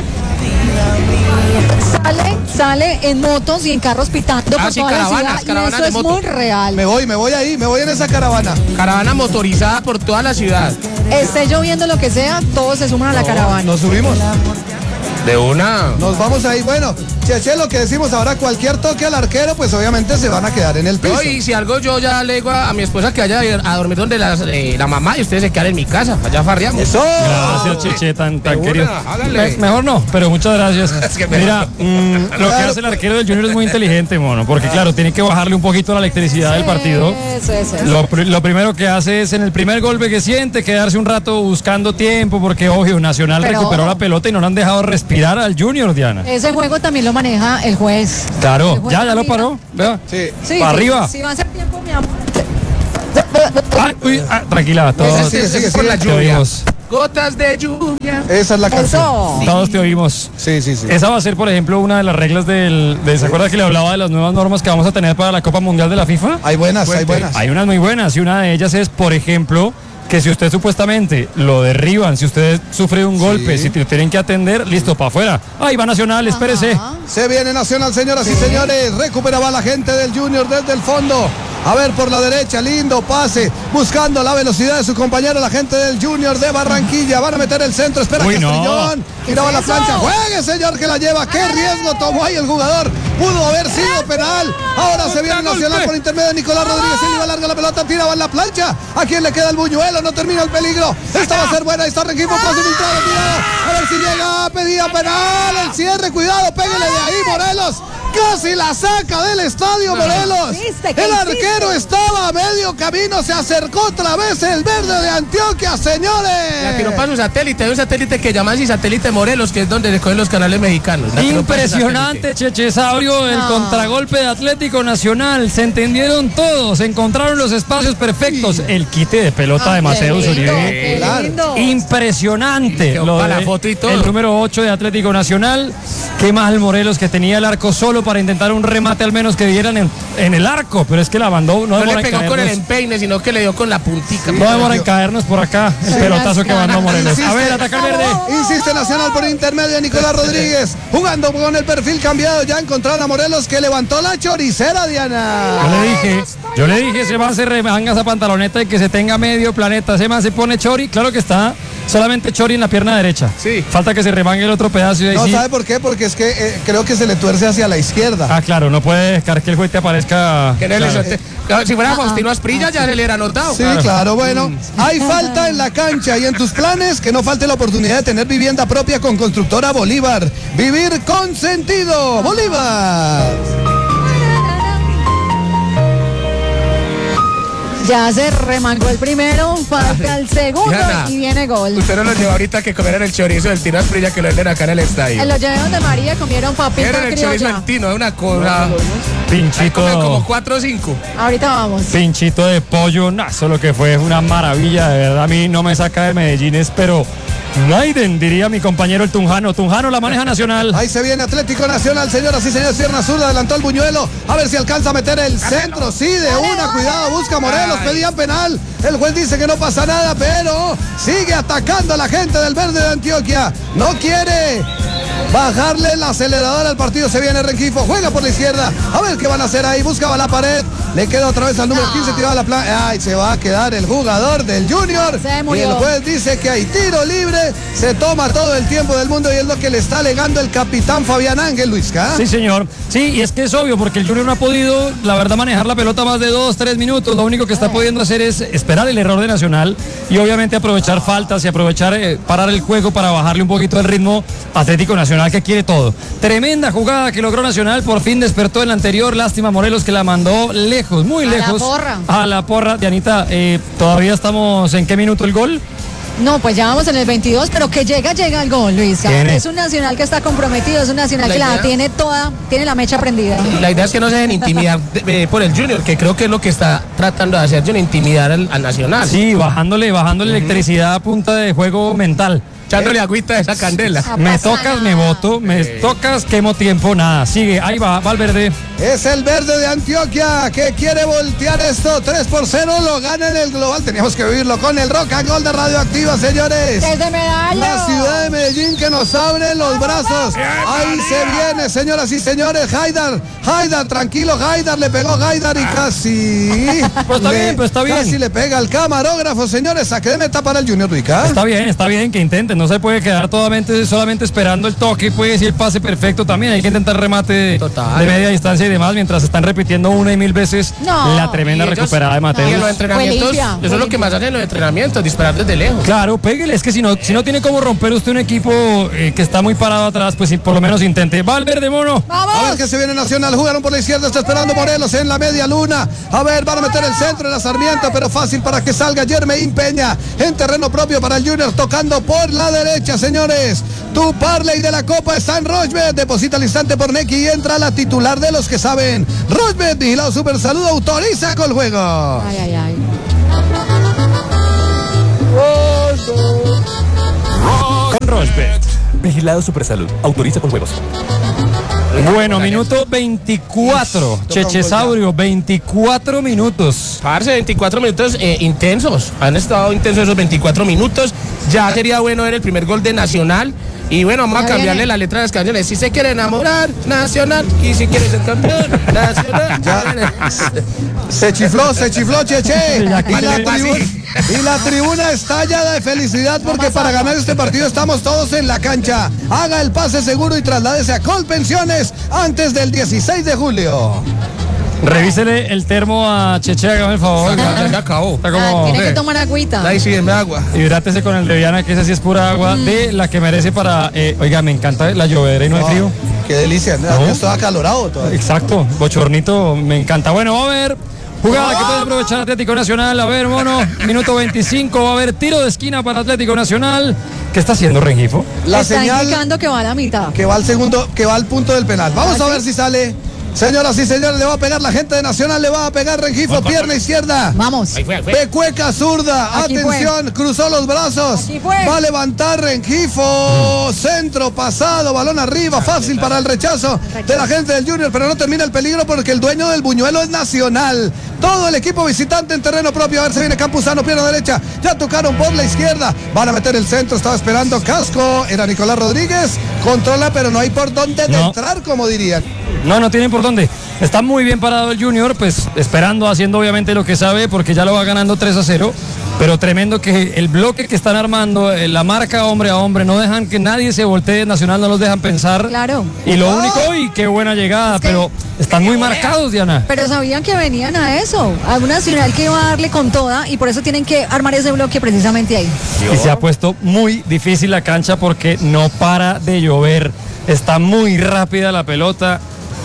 sale en motos y en carros pitando por sí, toda la caravanas, ciudad. Y caravanas eso de es moto. muy real. Me voy ahí, me voy en esa caravana. Caravana motorizada por toda la ciudad. Esté lloviendo lo que sea, todos se suman a la caravana. Nos subimos. De una. Nos vamos ahí. Bueno, Cheche, lo que decimos ahora, cualquier toque al arquero, pues obviamente se van a quedar en el piso. No, y si algo yo ya le digo a mi esposa que vaya a dormir donde la mamá y ustedes se quedan en mi casa. Allá farreamos. ¡Eso! Gracias, Cheche, tan querido. Hágale. Mejor no, pero muchas gracias. Es que mejor Mira, lo que hace el arquero del Junior es muy inteligente, mono, porque claro, tiene que bajarle un poquito la electricidad del partido. Eso. Lo primero que hace es en el primer golpe que siente quedarse un rato buscando tiempo, porque obvio, Nacional Pero- recuperó la pelota y no le han dejado respirar al Junior, Diana. Ese juego también lo maneja el juez. Claro, El juez ya lo mira. paró. Vea. Sí. Sí, Pa' arriba. Si va a ser tiempo, mi amor. Tranquila, todos Sigue, Con la te lluvia. oímos. Gotas de lluvia. Esa es la canción. Eso. Todos te oímos. Sí. Esa va a ser, por ejemplo, una de las reglas ¿se acuerda que le hablaba de las nuevas normas que vamos a tener para la Copa Mundial de la FIFA? Hay buenas, hay buenas. Hay unas muy buenas y una de ellas es, por ejemplo, que si usted supuestamente lo derriban, si usted sufre un golpe, si te tienen que atender, listo, para afuera. Ahí va Nacional, espérese. Ajá. Se viene Nacional, señoras y señores. Recuperaba la gente del Junior desde el fondo. A ver por la derecha, lindo pase. Buscando la velocidad de su compañero, la gente del Junior de Barranquilla. Van a meter el centro. Espera Uy, no. Castrillón. Tiraba la plancha. Juegue, señor, que la lleva. Qué riesgo tomó ahí el jugador. Pudo haber sido penal. Ahora se viene Nacional por intermedio de Nicolás Rodríguez. Él iba larga la pelota, tiraba en la plancha. ¿A quién le queda el buñuelo? No termina el peligro. Esta va a ser buena. Ahí está Rengifo, pase filtrado, tirado. A ver si llega. Pedía penal. El cierre, cuidado. Pégale de ahí, Morelos. Casi la saca del estadio, Morelos. ¿Viste? ¿Qué El hiciste? arquero estaba a medio camino. Se acercó otra vez el verde de Antioquia, señores. La tiró para su satélite. Hay un satélite que llaman así Satélite Morelos, que es donde se cogen los canales mexicanos. La tiró para su Impresionante, Cheche Saurio, el No. contragolpe de Atlético Nacional. Se entendieron todos, se encontraron los espacios perfectos. El quite de pelota de Mateus Qué lindo, Uribe. qué lindo. Impresionante. Quedó Lo para de la foto y todo. El número 8 de Atlético Nacional. Qué mal Morelos, que tenía el arco solo para intentar un remate al menos que dieran en el arco. Pero es que la mandó, no No demora le en pegó con el caernos. empeine, sino que le dio con la puntica. No demora en caernos por acá el Sí, pelotazo las que mandó ganas. Morelos. A Insiste. ver, ataca el verde. Insiste Nacional por intermedio de Nicolás Rodríguez. Jugando con el perfil cambiado. Ya encontraron a Morelos que levantó la choricera, Diana. Yo le dije, ese man se remanga esa pantaloneta y que se tenga medio planeta. Ese man se pone chori, claro que está solamente chori en la pierna derecha. Sí. Falta que se remangue el otro pedazo y ahí No, sí. ¿sabe por qué? Porque es que creo que se le tuerce hacia la izquierda. Ah, claro, no puede dejar que el juez te aparezca. Que no le Claro. solte- Claro, si fuera Faustino Asprilla ya se le hubiera anotado. Sí, claro, bueno. Hay falta en la cancha y en tus planes que no falte la oportunidad de tener vivienda propia con Constructora Bolívar. Vivir con sentido. Bolívar. Ya se remangó el primero, falta el segundo Diana, y viene gol. Usted no lo lleva ahorita que comieran el chorizo del Tino Asprilla que lo venden acá en el estadio. En los llenos de María comieron papita Era el chorizo criolla. del Tino, es una cosa. Ahí Pinchito. comen como 4 o 5. Ahorita vamos. Pinchito de pollo, eso lo que fue una maravilla, de verdad. A mí no me saca de Medellín, pero Naiden, diría mi compañero el Tunjano. Tunjano la maneja Nacional. Ahí se viene Atlético Nacional, señoras y señores. Pierna zurda, adelantó el buñuelo. A ver si alcanza a meter el centro. Sí, de una. Cuidado, busca Morelos. Pedían penal. El juez dice que no pasa nada, pero sigue atacando a la gente del verde de Antioquia. No quiere bajarle el acelerador al partido. Se viene Rengifo. Juega por la izquierda. A ver qué van a hacer ahí. Buscaba la pared. Le queda otra vez al número 15. Tiraba la plana. Ay, se va a quedar el jugador del Junior. Se Y murió. el juez dice que hay tiro libre. Se toma todo el tiempo del mundo y es lo que le está alegando el capitán Fabián Ángel, Luisca. Sí, señor. Sí, y es que es obvio, porque el Junior no ha podido, la verdad, manejar la pelota más de 2-3 minutos. Lo único que está pudiendo hacer es esperar el error de Nacional y obviamente aprovechar faltas y aprovechar parar el juego para bajarle un poquito el ritmo Atlético Nacional, que quiere todo. Tremenda jugada que logró Nacional, por fin despertó en la anterior. Lástima Morelos, que la mandó lejos, muy A la lejos. porra. A la porra. Dianita, todavía estamos, ¿en qué minuto el gol? No, pues ya vamos en el 22, pero que llega el gol, Luis. ¿Tiene? Es un Nacional que está comprometido, es un Nacional La que la idea- tiene toda, tiene la mecha prendida. La idea es que no se dejen intimidar por el Junior, que creo que es lo que está tratando de hacer Junior, intimidar al Nacional. Sí, bajándole electricidad a punta de juego mental. Echándole agüita de esa candela. No Me pasa tocas, nada. me voto, me tocas, quemo tiempo, nada. Sigue, ahí va, Valverde. Es el verde de Antioquia que quiere voltear esto 3-0, lo gana en el global. Teníamos que vivirlo con el Rock and Roll de Radioactiva, señores. Desde Medallo. La ciudad de Medellín que nos abre los brazos. Ahí se viene, señoras y señores. Haidar, tranquilo, Haidar, le pegó Haidar y casi. Pues está bien, pues está bien. Casi le pega al camarógrafo, señores. Saque de meta para el Junior Rica. Está bien que intenten, no se puede quedar solamente esperando el toque, pues, y el pase perfecto también. Hay que intentar remate Total. de media distancia y demás, mientras están repitiendo una y mil veces No. la tremenda Y ellos- recuperada de Y en los Mateus. entrenamientos, limpia, eso fue es lo que limpia. más hacen en los entrenamientos, disparar desde lejos. Claro, péguele, es que si no tiene como romper usted un equipo que está muy parado atrás, pues sí, por lo menos intente. Valverde, mono. A ver Vamos. que se viene Nacional, jugaron por la izquierda, está esperando Morelos en la media luna. A ver, van a meter el centro en la Sarmiento, pero fácil para que salga Jermaine Peña en terreno propio para el Junior, tocando por la derecha, señores. Tu Parley de la Copa está en Rochbet, deposita al instante por Neki y entra la titular de los que saben. Rochbet, vigilado Super Salud, autoriza con el juego. Ay. Con Rosberg. Vigilado Supersalud. Autoriza con juegos. Bueno, minuto 24. Chechesaurio, 24 minutos. Parce, 24 minutos intensos. Han estado intensos esos 24 minutos. Ya sería bueno ver el primer gol de Nacional. Y bueno, vamos a Ya cambiarle viene. la letra de las canciones. Si se quiere enamorar, Nacional. Y si quiere ser campeón, Nacional. Se chifló, Cheche. Ya Y la, que- y la tribuna estallada de felicidad porque para ganar este partido estamos todos en la cancha. Haga el pase seguro y trasládese a Colpensiones antes del 16 de julio. Revísele el termo a Cheche, hágame el favor. Ya se acabó. Está Ah, como... tiene que tomar agüita. Ahí sí, denme agua. Hidrátese con el de Viana, que esa sí es pura agua, de la que merece para... oiga, me encanta la llovedera y no el frío. Qué delicia, ¿no? Esto acalorado todavía. Exacto, bochornito, me encanta. Bueno, va a haber jugada que puede aprovechar Atlético Nacional. A ver, mono, minuto 25, va a haber tiro de esquina para Atlético Nacional. ¿Qué está haciendo Rengifo? La Está señal indicando que va a la mitad. que va al segundo, que va al punto del penal. Vamos a ver si sale. Señoras y señores, le va a pegar la gente de Nacional, le va a pegar Rengifo, pierna izquierda. Vamos. Ahí fue. Pecueca zurda, Aquí atención, cruzó los brazos. Aquí fue. Va a levantar Rengifo, centro pasado, balón arriba, fácil para el rechazo de la gente del Junior, pero no termina el peligro porque el dueño del buñuelo es Nacional. Todo el equipo visitante en terreno propio, a ver si viene Campuzano, pierna derecha, ya tocaron por la izquierda, van a meter el centro, estaba esperando Casco, era Nicolás Rodríguez, controla, pero no hay por dónde No. entrar, como dirían. No tienen por dónde. Está muy bien parado el Junior, pues esperando, haciendo obviamente lo que sabe, porque ya lo va ganando 3-0. Pero tremendo que el bloque que están armando, la marca hombre a hombre, no dejan que nadie se voltee. Nacional no los dejan pensar. Claro. Y lo único, uy, qué buena llegada, que- pero están muy marcados, Diana. Pero sabían que venían a eso, a un Nacional que iba a darle con toda y por eso tienen que armar ese bloque precisamente ahí. Y se ha puesto muy difícil la cancha porque no para de llover. Está muy rápida la pelota.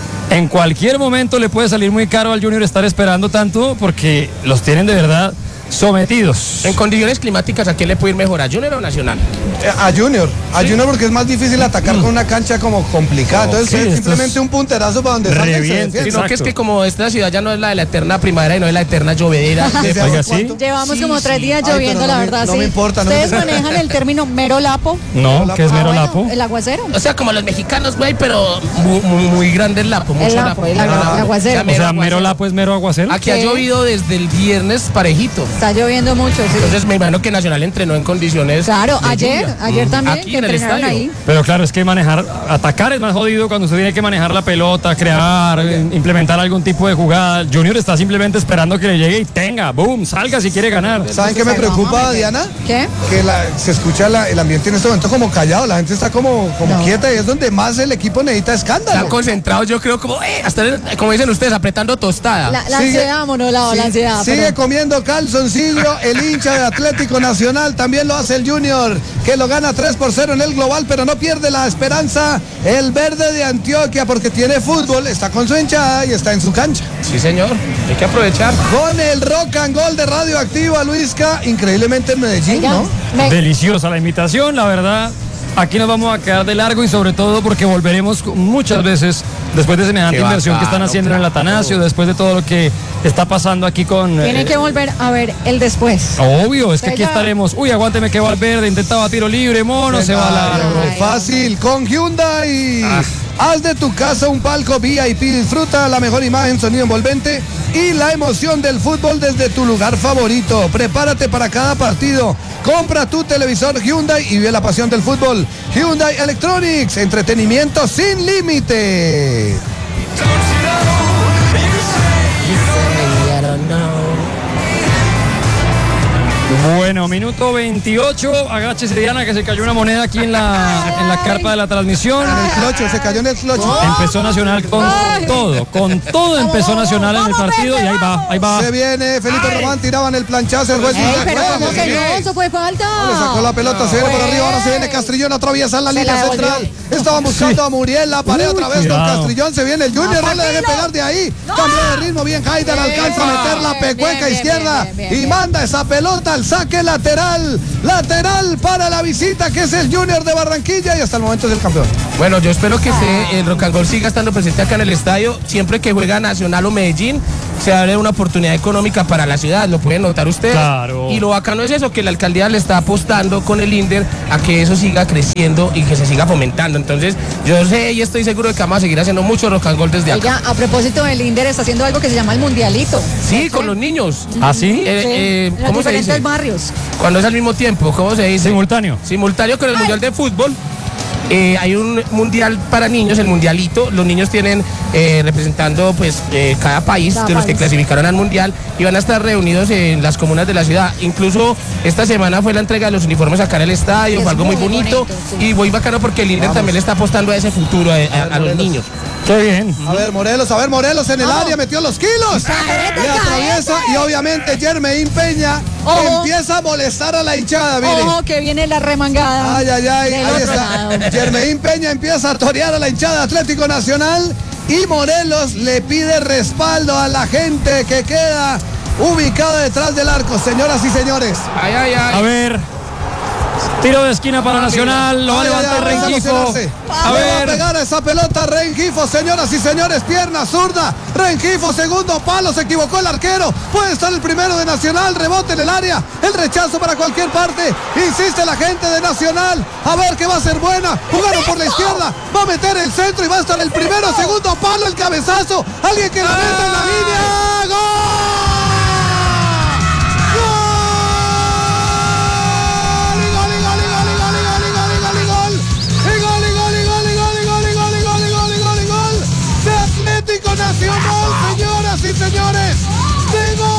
En cualquier momento le puede salir muy caro al Junior estar esperando tanto porque los tienen de verdad sometidos. En condiciones climáticas, ¿a quién le puede ir mejor? ¿A Junior o Nacional? A Junior porque es más difícil atacar con una cancha como complicada. Entonces Sí, es esto simplemente es un punterazo para donde salga y se reviente. defiende. Sino que es Exacto. que como esta ciudad ya no es la de la eterna primavera y no es la eterna llovedera. ¿Desde Oiga, hace sí. cuánto? Llevamos Sí, como 3 sí. días Ay, lloviendo, pero la no me- verdad, no sí. me importa, no me Ustedes importa. manejan el término mero lapo. No, ¿qué es mero bueno, lapo? El aguacero. O sea, como los mexicanos, güey, pero muy grande el lapo. Mucho lapo, el aguacero. O sea, mero lapo es mero aguacero. Aquí ha Sí. llovido desde el viernes parejito. Está lloviendo mucho, sí. Entonces me imagino que Nacional entrenó en condiciones. Claro, de ayer lluvia. también, Aquí que en el entrenaron estadio. ahí. Pero claro, es que atacar es más jodido cuando usted tiene que manejar la pelota, crear, implementar algún tipo de jugada. Junior está simplemente esperando que le llegue y tenga, boom, salga si quiere ganar. ¿Saben qué me Pero vamos a preocupa, meter. Diana? ¿Qué? Que se escucha el ambiente en este momento como callado, la gente está como No. quieta y es donde más el equipo necesita Están escándalo. concentrados, yo creo, como, hasta, como dicen ustedes, apretando tostada. La Sigue- ansiedad, monolado, la ansiedad. Sigue pero- comiendo Hermosillo, el hincha de Atlético Nacional, también lo hace el Junior, que lo gana 3-0 en el global, pero no pierde la esperanza el verde de Antioquia, porque tiene fútbol, está con su hinchada y está en su cancha. Sí, señor, hay que aprovechar. Con el rock and roll de Radioactiva, Luisca, increíblemente en Medellín, Oiga, ¿no? Deliciosa la imitación, la verdad. Aquí nos vamos a quedar de largo y sobre todo porque volveremos muchas veces después de semejante Qué inversión que están bacano, haciendo en el Atanasio, después de todo lo que está pasando aquí con... Tienen que volver a ver el después. Obvio, es que aquí Ya. estaremos. Uy, aguánteme que Valverde intentaba tiro libre, mono, se va a la... Ay. Fácil, con Hyundai. Haz de tu casa un palco VIP, disfruta la mejor imagen, sonido envolvente y la emoción del fútbol desde tu lugar favorito. Prepárate para cada partido. Compra tu televisor Hyundai y vive la pasión del fútbol. Hyundai Electronics, entretenimiento sin límite. Bueno, minuto 28. Agáchese, Diana, que se cayó una moneda aquí en la carpa de la transmisión. El clocho, se cayó en el clocho. Empezó Nacional con todo empezó Nacional en el partido y ahí va. Se viene Felipe Román, tiraban el planchazo, el juez Ey, dice, pero "Juega, ¿cómo que sigue". no? Eso fue falta. Le sacó la pelota, se viene por arriba, ahora se viene Castrillón, atraviesa la Se línea la devolvió. central. Estaban buscando a Muriel, la pared Uy, otra vez con cuidado. Castrillón, se viene el Junior, no le dejen pegar de ahí. Cambió de ritmo, bien Haidar, alcanza a meter la pecueca bien, izquierda bien, y manda esa pelota al saque lateral para la visita que es el Junior de Barranquilla y hasta el momento es el campeón. Bueno, yo espero que el Rock and Roll siga estando presente acá en el estadio. Siempre que juega Nacional o Medellín, se abre una oportunidad económica para la ciudad, lo pueden notar ustedes. Claro. Y lo bacano es eso, que la alcaldía le está apostando con el INDER a que eso siga creciendo y que se siga fomentando. Entonces, yo sé y estoy seguro de que vamos a seguir haciendo mucho Rock and Roll desde acá. Oiga, a propósito del Inder, está haciendo algo que se llama el Mundialito. Sí, con los niños. ¿Ah, sí? En los ¿Cómo se diferentes dice? barrios. Cuando es al mismo tiempo, ¿cómo se dice? Simultáneo. Simultáneo con el Mundial de Fútbol. Hay un mundial para niños, el mundialito. Los niños tienen representando pues cada país Cada de los que país. clasificaron al mundial y van a estar reunidos en las comunas de la ciudad. Incluso esta semana fue la entrega de los uniformes acá en el estadio, Es fue algo muy muy bonito, bonito, sí. y muy bacano porque el INDER también le está apostando a ese futuro a los niños. Qué bien. A ver, Morelos en el área, metió los kilos. Caete, Le atraviesa caete. y obviamente Jermaine Peña Ojo. empieza a molestar a la hinchada, mire. Ojo, que viene la remangada. Ay, ay, ay, del ahí otro está. lado. Jermaine Peña empieza a torear a la hinchada de Atlético Nacional y Morelos le pide respaldo a la gente que queda ubicada detrás del arco, señoras y señores. Ay, ay, ay. A ver. Tiro de esquina para Nacional. Lo va a Ay, ay, levantar ay, vamos Rengifo. emocionarse. A Le va a ver. pegar esa pelota Rengifo, señoras y señores, pierna zurda. Rengifo, segundo palo, se equivocó el arquero. Puede estar el primero de Nacional, rebote en el área, el rechazo para cualquier parte. Insiste la gente de Nacional. A ver que va a ser buena. Jugaron por la izquierda, va a meter el centro y va a estar el primero, segundo palo, el cabezazo. Alguien que la meta en la línea. ¡Gol! Nacional, señoras y señores, de gol,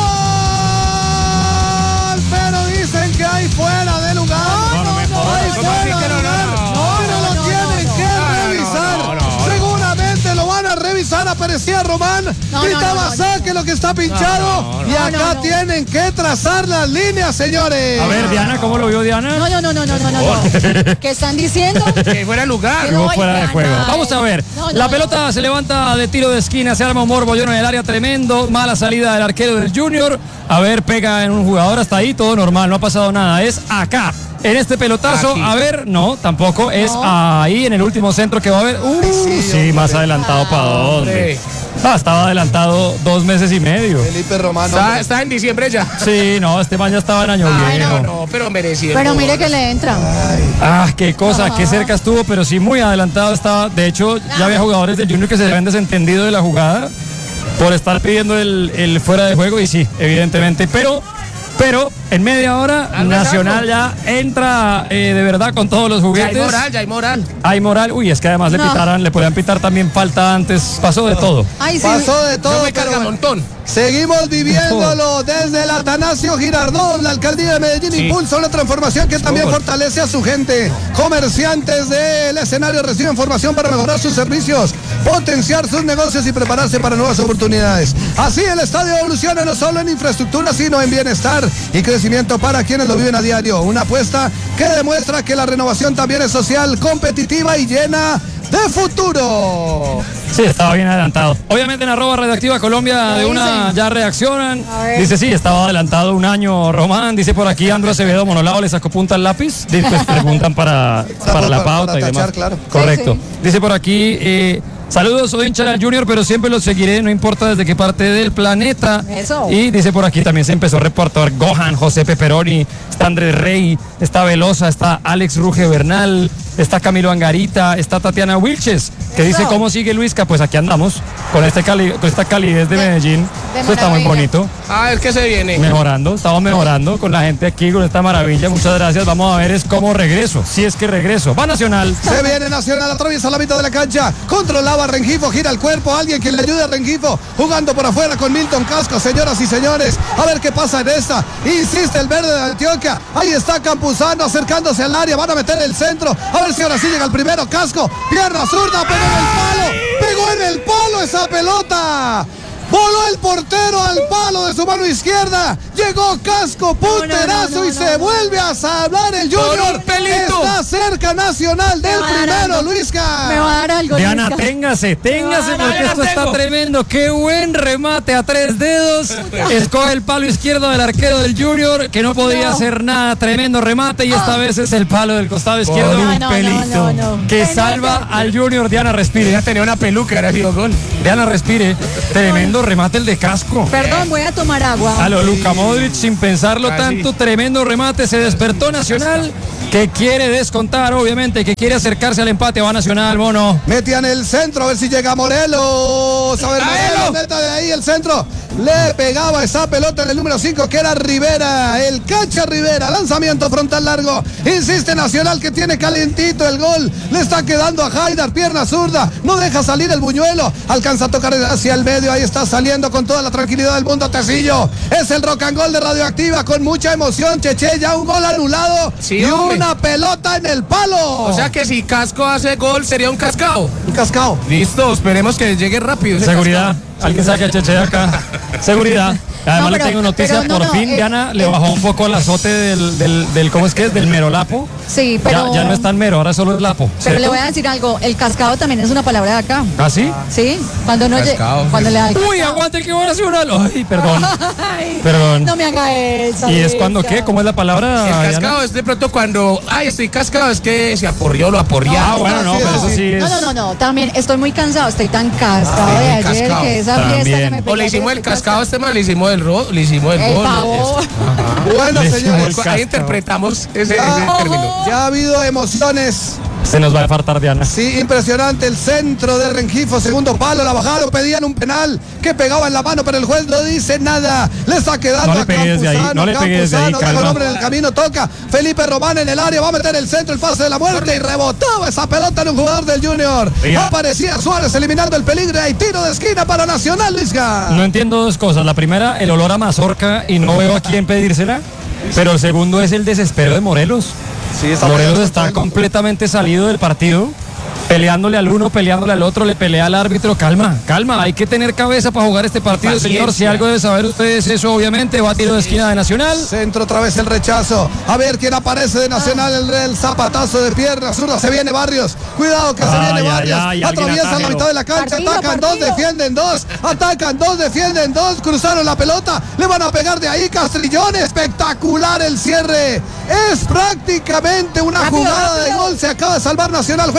pero dicen que hay fuera de lugar. Hay fuera de lugar, pero lo tienen que revisar. Seguramente lo van a revisar. Aparecía Román, gritaba saque lo que está pinchado y acá tienen que trazar las líneas, señores. A ver, Diana, ¿cómo lo vio Diana? No. ¿Qué están diciendo? Que fuera lugar. Que Jugó no, fuera de oigan, juego. ay. Vamos a ver. No, La no, pelota no. se levanta de tiro de esquina, se arma un morbollón en el área tremendo. Mala salida del arquero del Junior. A ver, pega en un jugador hasta ahí, todo normal, no ha pasado nada. Es acá. En este pelotazo, Aquí. a ver, no, tampoco, es ahí en el último centro que va a haber. Sí, más adelantado para dónde. Estaba adelantado 2 meses y medio. Felipe Román. Está en diciembre ya. Sí, no, este man ya estaba en año Ay, viejo. No, pero merecido. Pero mire que le entra. Ah, qué cosa, qué cerca estuvo, pero sí muy adelantado estaba. De hecho, ya había jugadores del Junior que se habían desentendido de la jugada por estar pidiendo el fuera de juego y sí, evidentemente. Pero en media hora, Nacional ya entra de verdad con todos los juguetes. Ya hay moral. Hay moral. Uy, es que además le podían pitar también falta antes. Pasó de todo. Ay, sí. Pasó de todo, No me carga montón. seguimos viviéndolo desde el Atanasio Girardot. La alcaldía de Medellín impulsa una transformación que también fortalece a su gente. Comerciantes del escenario reciben formación para mejorar sus servicios, potenciar sus negocios y prepararse para nuevas oportunidades. Así el estadio evoluciona no solo en infraestructura, sino en bienestar y crecimiento para quienes lo viven a diario. Una apuesta que demuestra que la renovación también es social, competitiva y llena de futuro. Sí, estaba bien adelantado. Obviamente en @Radioactiva Colombia de una ya reaccionan. Dice, sí, estaba adelantado un año Román. Dice por aquí Andro Acevedo Monolao le sacó punta al lápiz. Después preguntan para la pauta para y tachar, demás. claro. Correcto. Sí, sí. Dice por aquí, saludos, soy hincha del Junior, pero siempre los seguiré, no importa desde qué parte del planeta. Eso. Y dice por aquí también se empezó a reportar Gohan, José Peperoni, está Andrés Rey, está Velosa, está Alex Ruge Bernal, está Camilo Angarita, está Tatiana Wilches, que dice Eso. cómo sigue Luisca. Pues aquí andamos con esta calidez de Medellín. de Esto está muy maravilla. bonito. A ver qué se viene. Mejorando, estamos mejorando con la gente aquí con esta maravilla. Muchas gracias. Vamos a ver es cómo regreso, si es que regreso. Va Nacional. Se viene Nacional, atraviesa la mitad de la cancha, controlaba a Rengifo, gira el cuerpo, alguien que le ayude a Rengifo, jugando por afuera con Milton Casco, señoras y señores, a ver qué pasa en esta, insiste el verde de Antioquia, ahí está Campuzano acercándose al área, van a meter el centro, a ver si ahora sí llega el primero, Casco, pierna zurda, pegó en el palo esa pelota. Voló el portero al palo de su mano izquierda. Llegó Casco, punterazo y se vuelve a salvar el Junior. un pelito. Está cerca Nacional del Me va a dar primero, algo. Luisca. Me va a dar algo. Diana, Luisca. téngase porque esto está tengo. tremendo. Qué buen remate a 3 dedos. Escoge el palo izquierdo del arquero del Junior, que no podía hacer nada. Tremendo remate y esta vez es el palo del costado izquierdo. No, Un no, pelito no. que salva al Junior. Diana, respire. Ya tenía una peluca, era sido gol. Diana, respire. Tremendo remate el de Casco. Perdón, voy a tomar agua. A lo Luka Modric, sin pensarlo Casi. tanto, tremendo remate, se despertó Nacional, que quiere descontar, obviamente, que quiere acercarse al empate, va Nacional, mono. Metían el centro, a ver si llega Morelos. A ver, Morelos, meta de ahí el centro. Le pegaba esa pelota en el número 5, que era Rivera, el Cacha Rivera. Lanzamiento frontal largo. Insiste Nacional, que tiene calientito el gol. Le está quedando a Haidar, pierna zurda. No deja salir el buñuelo. Alcanza a tocar hacia el medio. Ahí está saliendo con toda la tranquilidad del mundo Tecillo. Es el rock and roll de Radioactiva con mucha emoción. Cheche, ya un gol anulado. Sí, y hombre. una pelota en el palo. O sea que si Casco hace gol sería un cascado. un cascao. Listo, esperemos que llegue rápido. ese Seguridad, alguien saque a Cheche de acá. Seguridad. Además No, le pero- tengo noticias, pero no, por fin Diana le bajó un poco el azote del ¿cómo es que es? Del merolapo. Sí, pero. Ya no es tan mero, ahora solo es lapo. Pero ¿cierto? le voy a decir algo. El cascado también es una palabra de acá. ¿Ah, sí? ¿Sí? Cuando no Cascado. cuando le da el Uy, cascado. aguante que voy a hacer una. Ay, perdón. Ay, Perdón. No me haga eso. ¿Y es cuando Luisca. qué? ¿Cómo es la palabra, El Diana? cascado es de pronto cuando, ay, estoy cascado, es que se aporrió, lo aporreaba. Ah, bueno, no, Sí, pero eso sí. sí es... No. También estoy muy cansado. Estoy tan cascado de muy ayer cascado. que esa fiesta que También. me O pegó le hicimos ayer, el estoy cascado a este man, le hicimos el gol. Por favor. Bueno, Le señores, hicimos Ahí cascado. interpretamos ese Ah. término. ya ha habido emociones. Se nos va a faltar Diana. Sí, impresionante el centro de Rengifo, segundo palo, la bajada, pedían un penal que pegaba en la mano, pero el juez no dice nada. Le está quedando No le a pegue desde ahí, Campuzano, no le pegue desde ahí, Campuzano, deja calma. el hombre en el camino, toca Felipe Román en el área, va a meter el centro, el pase de la muerte y rebotaba esa pelota en un jugador del Junior. Oiga. Aparecía Suárez eliminando el peligro y tiro de esquina para Nacional, Luisca. No entiendo dos cosas. La primera, el olor a mazorca y no veo a quién pedírsela. Pero el segundo es el desespero de Morelos. Sí, Morelos está completamente salido del partido. Peleándole al uno, peleándole al otro, le pelea al árbitro. Calma, hay que tener cabeza para jugar este partido, Paciencia. señor. Si algo debe saber ustedes eso, obviamente, va a tiro de esquina de Nacional. Centro otra vez el rechazo. A ver quién aparece de Nacional. El zapatazo de pierna zurda. Se viene Barrios. Cuidado que se Ay, viene ay, Barrios. ay, alguien Atraviesa la atájelo. mitad de la cancha. Partido, Atacan partido. dos, defienden dos. Atacan dos, defienden dos. Cruzaron la pelota. Le van a pegar de ahí. Castrillón. Espectacular el cierre. Es prácticamente una Rápido, jugada de rápido. gol. Se acaba de salvar Nacional. Juega rápido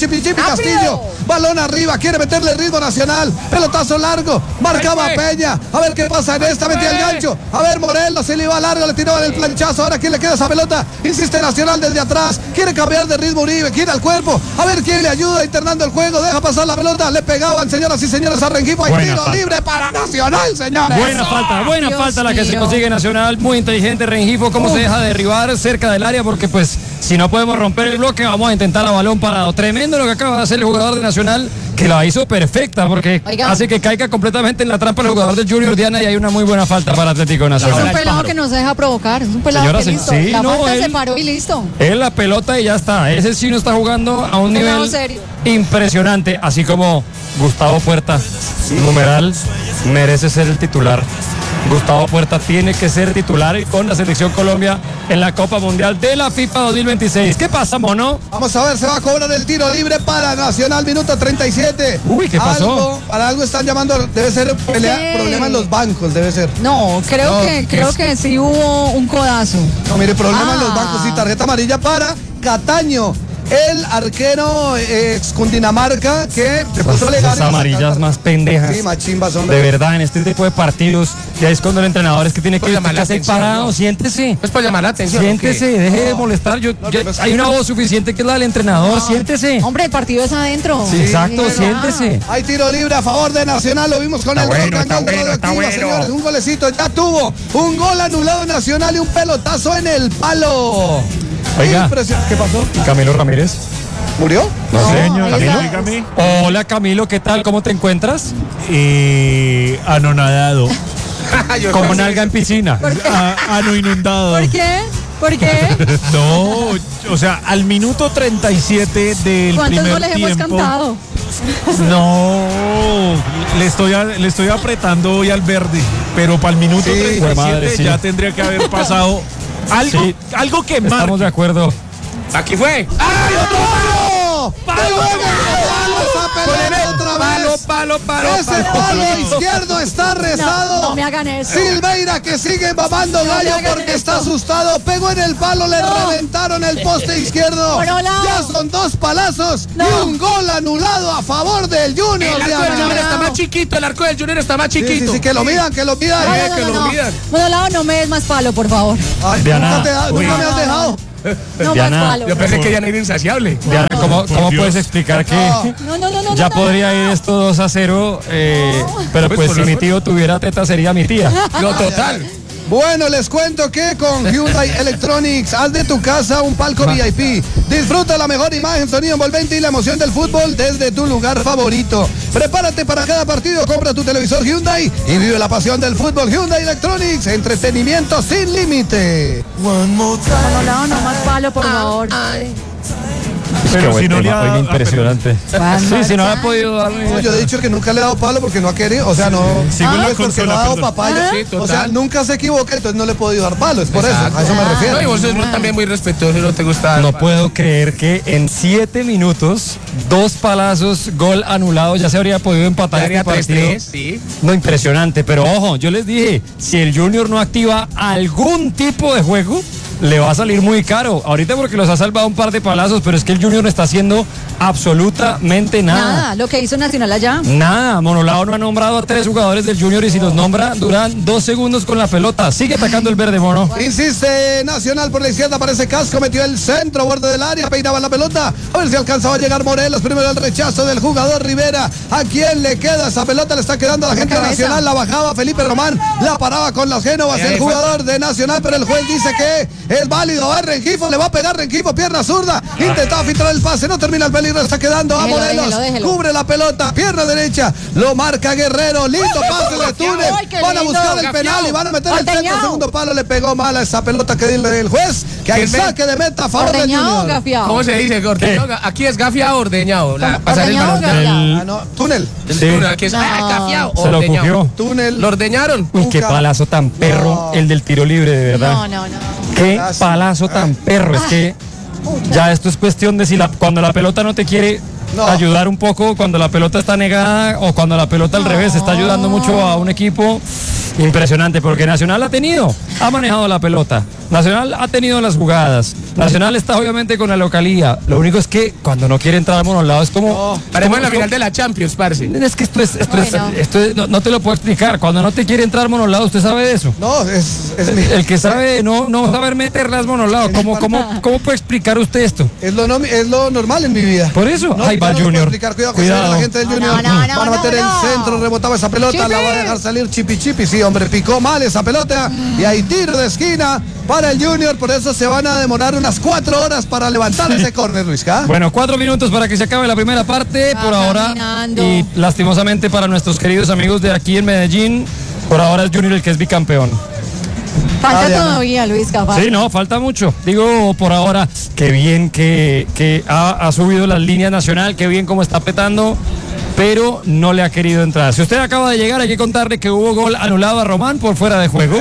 Chipi Castillo. Balón arriba, quiere meterle ritmo Nacional. Pelotazo largo, marcaba Peña. A ver qué pasa en esta, metía el gancho. A ver, Morelos se le iba largo, le tiraba el planchazo. Ahora, ¿quién le queda esa pelota? Insiste Nacional desde atrás. Quiere cambiar de ritmo Uribe, quiere al cuerpo. A ver quién le ayuda internando el juego. Deja pasar la pelota. Le pegaban, señoras y señores, a Rengifo. Hay tiro libre para Nacional, señores. Buena falta la que se consigue Nacional. Muy inteligente Rengifo, cómo se deja derribar cerca del área, porque pues si no podemos romper el bloque, vamos a intentar a balón parado. Tremendo lo que acaba de hacer el jugador de Nacional, que la hizo perfecta, porque hace que caiga completamente en la trampa el jugador del Junior Diana, y hay una muy buena falta para Atlético Nacional. Es un pelado que no se deja provocar, es un pelado Señora, que listo. sí, la no, falta él- se paró y listo. Es la pelota y ya está. Ese sí no está jugando a un Pelado nivel serio. impresionante, así como Gustavo Puerta, numeral, merece ser el titular. Gustavo Puerta tiene que ser titular con la Selección Colombia en la Copa Mundial de la FIFA 2026. ¿Qué pasa, mono? Vamos a ver, se va a cobrar el tiro libre para Nacional, minuto 37. Uy, ¿qué pasó? Para algo están llamando, debe ser problema en los bancos, debe ser. No, creo que sí hubo un codazo. No, mire, problema en los bancos y tarjeta amarilla para Cataño, el arquero ex Cundinamarca que se puso legal. Las amarillas más pendejas. Sí, machimbas, De hombre. verdad, en este tipo de partidos, ya es cuando el entrenador es que tiene que Pues llamar la estar atención, parado. ¿no? Siéntese. Es para llamar la atención. Siéntese, deje de molestar. Hay una voz suficiente que es la del entrenador. Siéntese. Hombre, el partido es adentro. Sí, exacto, ¿verdad? siéntese. Hay tiro libre a favor de Nacional, lo vimos con el Roca, señores. Un golecito, ya tuvo un gol anulado Nacional y un pelotazo en el palo. Oiga. ¿Qué pasó? Camilo Ramírez. ¿Murió? No sé, ahí Camilo. está. Dígame. Hola Camilo, ¿qué tal? ¿Cómo te encuentras? Anonadado. Como nalga en piscina. Ano inundado. ¿Por qué? ¿Por qué? No, o sea, al minuto 37 del ¿Cuántos primer goles hemos tiempo. cantado? No, le estoy apretando hoy al verde, pero para el minuto Sí, 37 madre, sí. ya tendría que haber pasado algo, Sí. algo que Estamos marque. de acuerdo. Aquí fue. ¡Ay, otro palo! ¡Palo! ¡Esa pelota otra vez! Palo. Ese palo izquierdo está rezado. No me hagan eso. Silveira, que sigue mamando gallo me hagan porque esto. está asustado, pegó en el palo, le reventaron el poste izquierdo. Por un lado. Ya son dos palazos y No. un gol anulado a favor del Junior. El arco del Diana. Junior está más chiquito. El arco del Junior está más Sí, chiquito. sí, que lo midan, que lo midan. que lo midan. Bueno, lado no me des más palo, por favor. Ay, Diana, nunca me has dejado. No Diana, más palo. Yo pensé que ya no era insaciable. Diana, ¿cómo Dios. puedes explicar que No. ya podría ir esto 2-0? Pero Pues pues por si las mi tío tuviera teta sería mi tía. No, total. Bueno, les cuento que con Hyundai Electronics haz de tu casa un palco VIP. Disfruta la mejor imagen, sonido envolvente y la emoción del fútbol desde tu lugar favorito. Prepárate para cada partido, compra tu televisor Hyundai y vive la pasión del fútbol. Hyundai Electronics, entretenimiento sin límite. Bueno, lado no más palo, por favor. Pero si no le ha dado- impresionante. Sí, si no le ha podido dar. No, yo he dicho que nunca le he dado palo porque no ha querido, o sea, no. Sigo en la es porque consola, no ha dado perdón. papaya. Sí, total. O sea, nunca se equivoca, entonces no le he podido dar palo, es por eso, a eso me No, y refiero. vos sos también muy respetuoso y no te gusta. No puedo creer que en 7 minutos, 2 palazos, gol anulado, ya se habría podido empatar este Daría partido. 3-3, sí. No, impresionante, pero ojo, yo les dije, si el Junior no activa algún tipo de juego, le va a salir muy caro. Ahorita porque los ha salvado un par de palazos, pero es que el Junior no está haciendo absolutamente Nada, lo que hizo Nacional allá. Nada, Monolao no ha nombrado a 3 jugadores del Junior y si los nombra duran 2 segundos con la pelota. Sigue atacando el verde, Mono. Insiste Nacional por la izquierda, aparece Casco, metió el centro, borde del área, peinaba la pelota. A ver si alcanzaba a llegar Morelos. Primero el rechazo del jugador Rivera. ¿A quién le queda esa pelota? Le está quedando a la gente de cabeza. Nacional. La bajaba Felipe Román, la paraba con los Génovas. El jugador de Nacional, pero el juez dice que es válido. A Rengifo, le va a pegar Rengifo, pierna zurda. Intentaba filtrar el pase, no termina el peligro, está quedando a Déjelo, Morelos. déjelo. Cubre la pelota, pierna derecha, lo marca Guerrero. Lindo pase de túnel. Ay, qué Van a lindo. buscar el penal y van a meter el centro. Ordeñado. Segundo palo, le pegó mal a esa pelota que dile el juez. Que hay saque de meta a favor del Ordeñado, Junior. gafiado. ¿Cómo se dice? Ordeñado. Aquí es gafiado o ordeñado. Pasar el Ordeñado, balón. gafiado. Ah, no, túnel. Sí. Aquí es gafiado o Se lo ordeñado. cogió. Túnel. Lo ordeñaron. Uy, qué Nunca. palazo tan perro No. el del tiro libre, de verdad. No. Qué Casi. palazo tan perro. Es que ya esto es cuestión de si cuando la pelota no te quiere No. ayudar un poco, cuando la pelota está negada o cuando la pelota al revés está ayudando mucho a un equipo. Impresionante, porque Nacional ha manejado la pelota. Nacional ha tenido las jugadas. Nacional está obviamente con la localía. Lo único es que cuando no quiere entrar al monolado es como... Paremos en la final de la Champions, parce. Es que no te lo puedo explicar. Cuando no te quiere entrar al monolado, ¿usted sabe de eso? No, El que sabe no saber meterlas al monolado. ¿Cómo puede explicar usted esto? es lo normal en mi vida. Por eso, No, ahí va ya no lo puedo Junior. explicar. Cuidado, Cuidado. la gente del Junior. No, Van a meter el centro, rebotaba esa pelota, Chipi. la va a dejar salir Chipi. Sí, hombre, picó mal esa pelota y hay tiro de esquina para el Junior. Por eso se van a demorar unas 4 horas para levantar ese córner, Luisca. Bueno, 4 minutos para que se acabe la primera parte. Por ahora, caminando. y lastimosamente para nuestros queridos amigos de aquí en Medellín, por ahora es Junior el que es bicampeón. Falta Diana. todavía, Luis, capaz. Sí, no, falta mucho. Digo, por ahora, qué bien que ha subido las líneas Nacional, qué bien cómo está petando, pero no le ha querido entrar. Si usted acaba de llegar, hay que contarle que hubo gol anulado a Román por fuera de juego.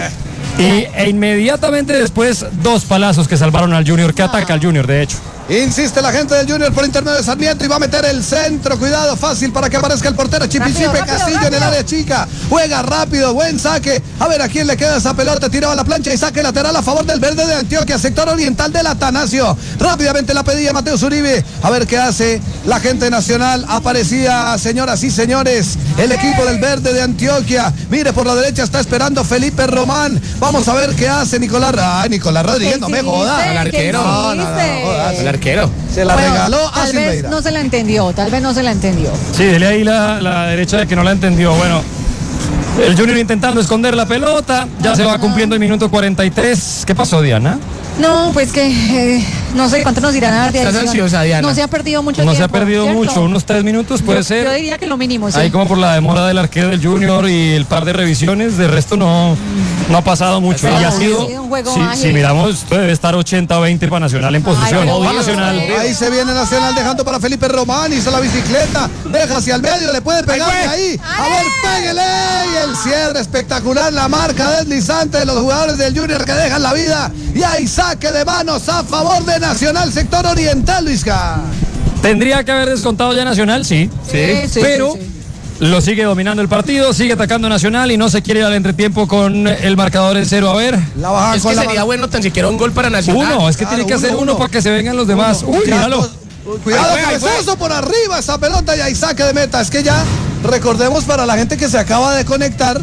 E inmediatamente después, 2 palazos que salvaron al Junior, que ataca al Junior, de hecho. Insiste la gente del Junior por intermedio de Sarmiento y va a meter el centro. Cuidado, fácil para que aparezca el portero. Chipichipe, Rápido, Castillo en el área chica. Juega rápido, buen saque. A ver a quién le queda esa pelota. Tiraba la plancha y saque lateral a favor del Verde de Antioquia, sector oriental del Atanasio. Rápidamente la pedía Mateo Zuribe. A ver qué hace la gente nacional. Aparecía, señoras y señores, el equipo del Verde de Antioquia. Mire, por la derecha está esperando Felipe Román. Vamos a ver qué hace Nicolás. Ay, Nicolás Rodríguez, no me jodas. Al arquero. No, jodas. El arquero. Se la regaló a Tal vez Silveira. no se la entendió, tal vez no se la entendió. Sí, dele ahí la derecha de que no la entendió. Bueno, el Junior intentando esconder la pelota. Ya se va cumpliendo el minuto 43. ¿Qué pasó, Diana? No, pues que no sé cuánto nos irán a dar de Estás adición. ansiosa, Diana. No se ha perdido mucho No tiempo. se ha perdido ¿cierto? mucho, unos 3 minutos puede Yo ser. diría que lo mínimo, sí. Ahí como por la demora del arquero del Junior y el par de revisiones, de resto no ha pasado mucho. Ha Y ha sido sido, un juego si ágil. miramos, esto debe estar 80-20 para Nacional en posición. pero Va obvio, Nacional. sí. Ahí se viene Nacional dejando para Felipe Román. Hizo la bicicleta. Deja hacia el medio. Le puede pegar de ahí. A ver, pégale. Y el cierre espectacular. La marca deslizante de los jugadores del Junior que dejan la vida. Y hay saque de manos a favor de Nacional, sector oriental, Luisca. ¿Tendría que haber descontado ya Nacional? Sí. Sí, Pero sí. lo sigue dominando el partido, sigue atacando Nacional y no se quiere ir al entretiempo con el marcador en 0. A ver. La bajan Es con que la sería bueno tan siquiera un gol para Nacional. Uno, es que Claro, tiene que hacer uno. uno para que se vengan los demás. Uy, míralo. Cuidado, Ahí fue. cabezazo por arriba esa pelota y hay saque de meta. Es que ya recordemos para la gente que se acaba de conectar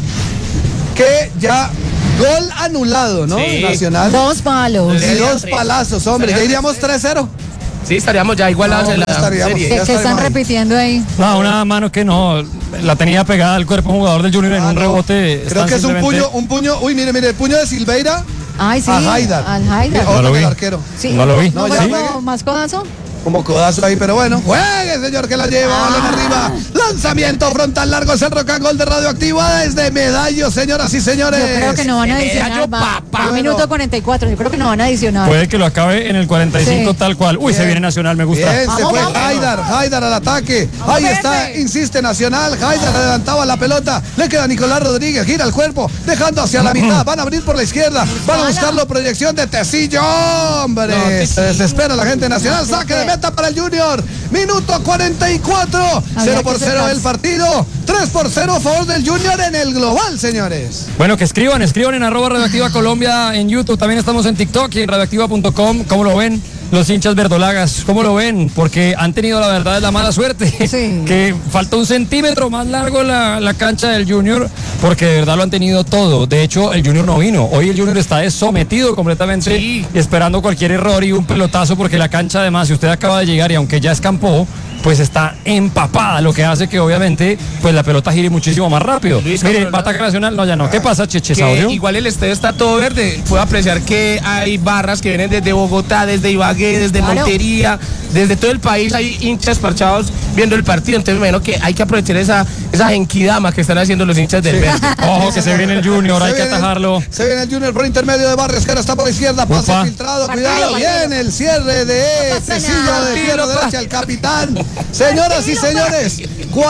que ya gol anulado, ¿no? Sí. Nacional. 2 palos. Y 2 palazos, hombre. Ya iríamos 3-0. Sí, estaríamos ya igualados No, en la estaríamos. serie. Que Ya están estaremos ahí. repitiendo ahí. No, una mano que no, la tenía pegada al cuerpo jugador del Junior en un no. rebote. Creo Están que es simplemente- un puño. Uy, mire, el puño de Silveira Ay, sí. a Haidar. Al Haidar. Ojo No lo con vi. el arquero. Sí. No lo vi. ¿No No, fue ya como juegue. más codazo? Como codazo ahí, pero bueno. Juegue, señor, que la lleva. Balón arriba. Lanzamiento frontal largo. Es el Rocangol de Radioactivo desde Medallo, señoras y señores. Yo creo que no van a adicionar. Medallo, Va papá. un minuto 44. Yo creo que no van a adicionar. Puede que lo acabe en el 45 Sí. tal cual. Uy, se Bien. viene Nacional, me gusta. Bien, se Vamos, fue vamos. Haidar al ataque. Ahí está, insiste Nacional. Haidar adelantaba la pelota. Le queda Nicolás Rodríguez, gira el cuerpo, dejando hacia la mitad. Van a abrir por la izquierda. Van a buscarlo, proyección de Tecillo. Hombre, se desespera la gente Nacional. Saque de meta para el Junior. Minuto 44. Había 0-0 que el partido. 3-0 a favor del Junior en el global, señores. Bueno, que escriban en @Radioactiva Colombia en YouTube. También estamos en TikTok y en radioactiva.com. ¿Cómo lo ven los hinchas verdolagas? ¿Cómo lo ven? Porque han tenido la verdad la mala suerte. Sí. Que falta 1 centímetro más largo la cancha del Junior, porque de verdad lo han tenido todo. De hecho, el Junior no vino. Hoy el Junior está sometido completamente, Sí. esperando cualquier error y un pelotazo, porque la cancha además, si usted acaba de llegar y aunque ya escampó, pues está empapada, lo que hace que obviamente pues la pelota gire muchísimo más rápido. Luis, Mire, pero- va a atacar Nacional, no, ya no. ¿Qué pasa, Cheche Que Saurio? igual el estadio está todo verde. Puedo apreciar que hay barras que vienen desde Bogotá, desde Ibagué, desde Claro. Montería, desde todo el país. Hay hinchas parchados viendo el partido. Entonces me imagino que hay que aprovechar esa genkidama que están haciendo los hinchas del verde. Ojo, que se viene el Junior, hay Se que viene- atajarlo. Se viene el Junior por intermedio de Barrios, que ahora está por la izquierda. Pase Upa. filtrado, Partido, cuidado. partido. Bien el cierre de pasa Tecillo nada. de izquierda derecha, el capitán. Señoras y señores,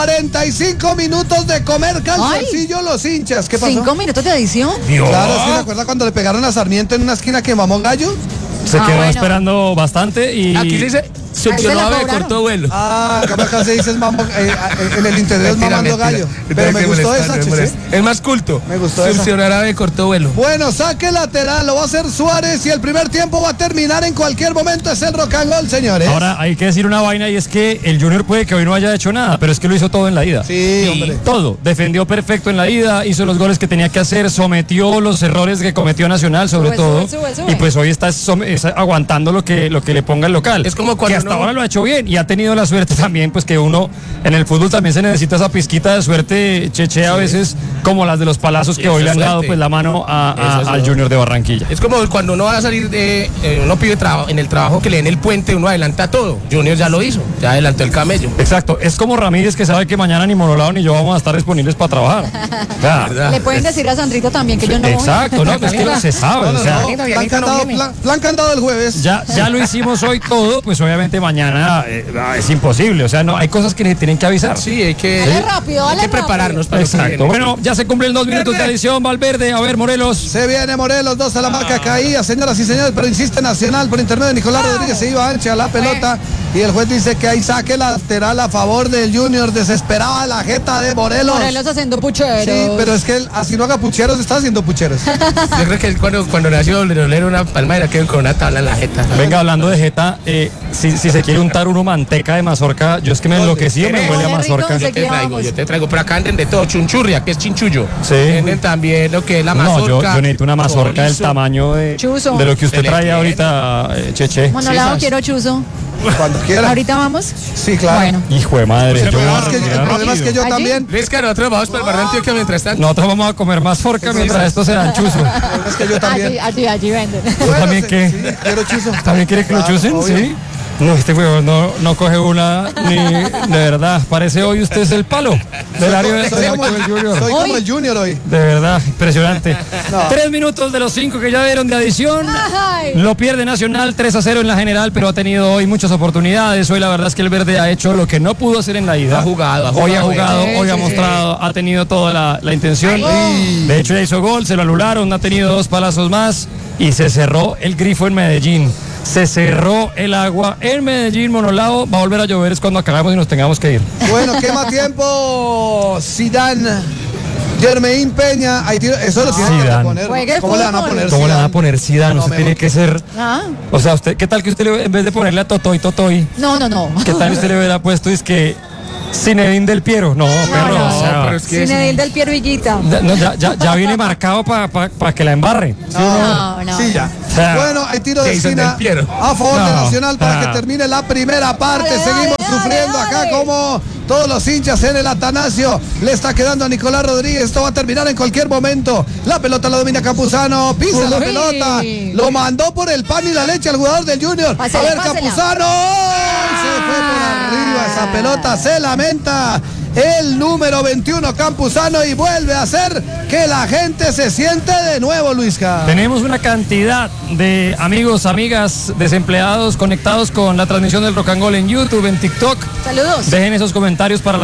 45 minutos de comer calzoncillo los hinchas. ¿Qué pasó? 5 minutos de adición. Claro, ¿sí se acuerda cuando le pegaron a Sarmiento en una esquina que mamó gallo? Se Ah, quedó bueno. esperando bastante y Aquí se dice Succionó ave de cobraron. corto vuelo. Acá se dice en el interior es mamando gallo. Pero me gustó esa, Cheche. Es más culto. Me gustó esa. Succionar ave de corto vuelo. Bueno, saque lateral, lo va a hacer Suárez y el primer tiempo va a terminar en cualquier momento. Es el rock and roll, señores. Ahora hay que decir una vaina y es que el Junior puede que hoy no haya hecho nada, pero es que lo hizo todo en la ida. Sí, hombre. Todo. Defendió perfecto en la ida, hizo los goles que tenía que hacer, sometió los errores que cometió Nacional, sobre Sube, todo. sube. Y pues hoy está aguantando lo que le ponga el local. Es como cuando que hasta uno- ahora lo ha hecho bien y ha tenido la suerte también, pues que uno en el fútbol también se necesita esa pizquita de suerte, Cheche, a veces como las de los palazos que Eso hoy le es han dado suerte. pues la mano Eso es al Junior de Barranquilla. Es como cuando uno va a salir de. Uno pide trabajo. En el trabajo que le den el puente, uno adelanta todo. Junior ya lo hizo. Ya adelantó el camello. Exacto, es como Ramírez que sabe que mañana ni Monolao ni yo vamos a estar disponibles para trabajar. Ya. ¿Verdad? Le pueden decir a Sandrito también que yo no voy. Exacto, no, es que se sabe. No, o sea, plan candado el jueves. ya lo hicimos hoy todo, pues obviamente mañana es imposible. O sea, no hay cosas que le tienen que avisar. Sí, hay que. Dale rápido, Hay dale que prepararnos para lo que Exacto. viene. Bueno, ya se cumplen 2 minutos de adición, Valverde. A ver, Morelos. Se viene Morelos, 2 a la marca caía, señoras y señores, pero insiste Nacional por intermedio de Nicolás Rodríguez, se iba ancha la pelota y el juez dice que hay saque lateral a favor del Junior, desesperaba la jeta de Morelos. Morelos haciendo pucheros. Sí, pero es que él, así no haga pucheros, está haciendo pucheros. Yo creo que él cuando nació le era una palmera que con una tabla en la jeta. Venga, hablando de jeta, si se quiere untar uno manteca de mazorca, yo es que me enloquecí, me huele a Huele rico, mazorca. no sé Yo te traigo, yo te traigo. Pero acá venden de todo, chunchurria, que es chinchullo. Sí. Venden también lo que es la No, mazorca. yo necesito una mazorca del chorizo. tamaño de Chuzo. lo que usted Se le trae quiere. ahorita, Cheche. Monolao, Sí, quiero chuzo. Cuando quiera. ¿Ahorita vamos? Sí, claro. Bueno. Hijo de madre. El yo- problema es que yo ¿Allí? también. Luis, que nosotros vamos para el barrio Antioquia mientras tanto. Nosotros vamos a comer mazorca mientras estos se dan chuzo. El problema es que yo también. Allí venden. ¿Tú también qué? Sí, quiero chuzo. ¿También quiere que lo Claro, chusen? obvio. Sí. No, este huevo no coge una ni de verdad. Parece hoy usted es el palo del área de Soy como el Junior. Soy como Hoy. el Junior hoy. De verdad, impresionante. No. 3 minutos de los 5 que ya dieron de adición. Ay. Lo pierde Nacional 3-0 en la general, pero ha tenido hoy muchas oportunidades. Hoy la verdad es que el verde ha hecho lo que no pudo hacer en la ida. Ha jugado, Hoy ha jugado, Sí, hoy ha sí, mostrado, ha tenido toda la intención. De hecho ya hizo gol, se lo anularon, ha tenido 2 palazos más y se cerró el grifo en Medellín. Se cerró el agua en Medellín, Monolao. Va a volver a llover es cuando acabemos y nos tengamos que ir. Bueno, quema tiempo. Zidane. Germain Peña. Ahí eso lo tienen que Zidane. poner. Juegue ¿Cómo le van a fútbol. poner ¿Cómo le van a Zidane? poner Zidane? No, Usted mejor tiene que ser... Ah, O sea, usted, ¿qué tal que usted en vez de ponerle a Totoy, no. ¿qué tal usted le hubiera puesto? Es que Zinedine del Piero. No, perro. no, o sea, pero es que Zinedine del Piero Higuita. no, ya viene marcado para que la embarre. No. Sí, ya. O sea, Bueno, hay tiro de Jason esquina del Piero. a favor de No. Nacional para que Ah. termine la primera parte. Dale, Seguimos dale, sufriendo dale, acá dale. como todos los hinchas en el Atanasio. Le está quedando a Nicolás Rodríguez. Esto va a terminar en cualquier momento. La pelota la domina Campuzano. Pisa la Uy. pelota. Lo mandó por el pan y la leche al jugador del Junior. Pásela, a ver, pásela. Campuzano. Se fue por arriba esa pelota. Se lamenta el número 21 Campuzano y vuelve a hacer que la gente se siente de nuevo, Luisca. tenemos una cantidad de amigos, amigas, desempleados conectados con la transmisión del Rock and Roll en YouTube, en TikTok. Saludos. Dejen esos comentarios para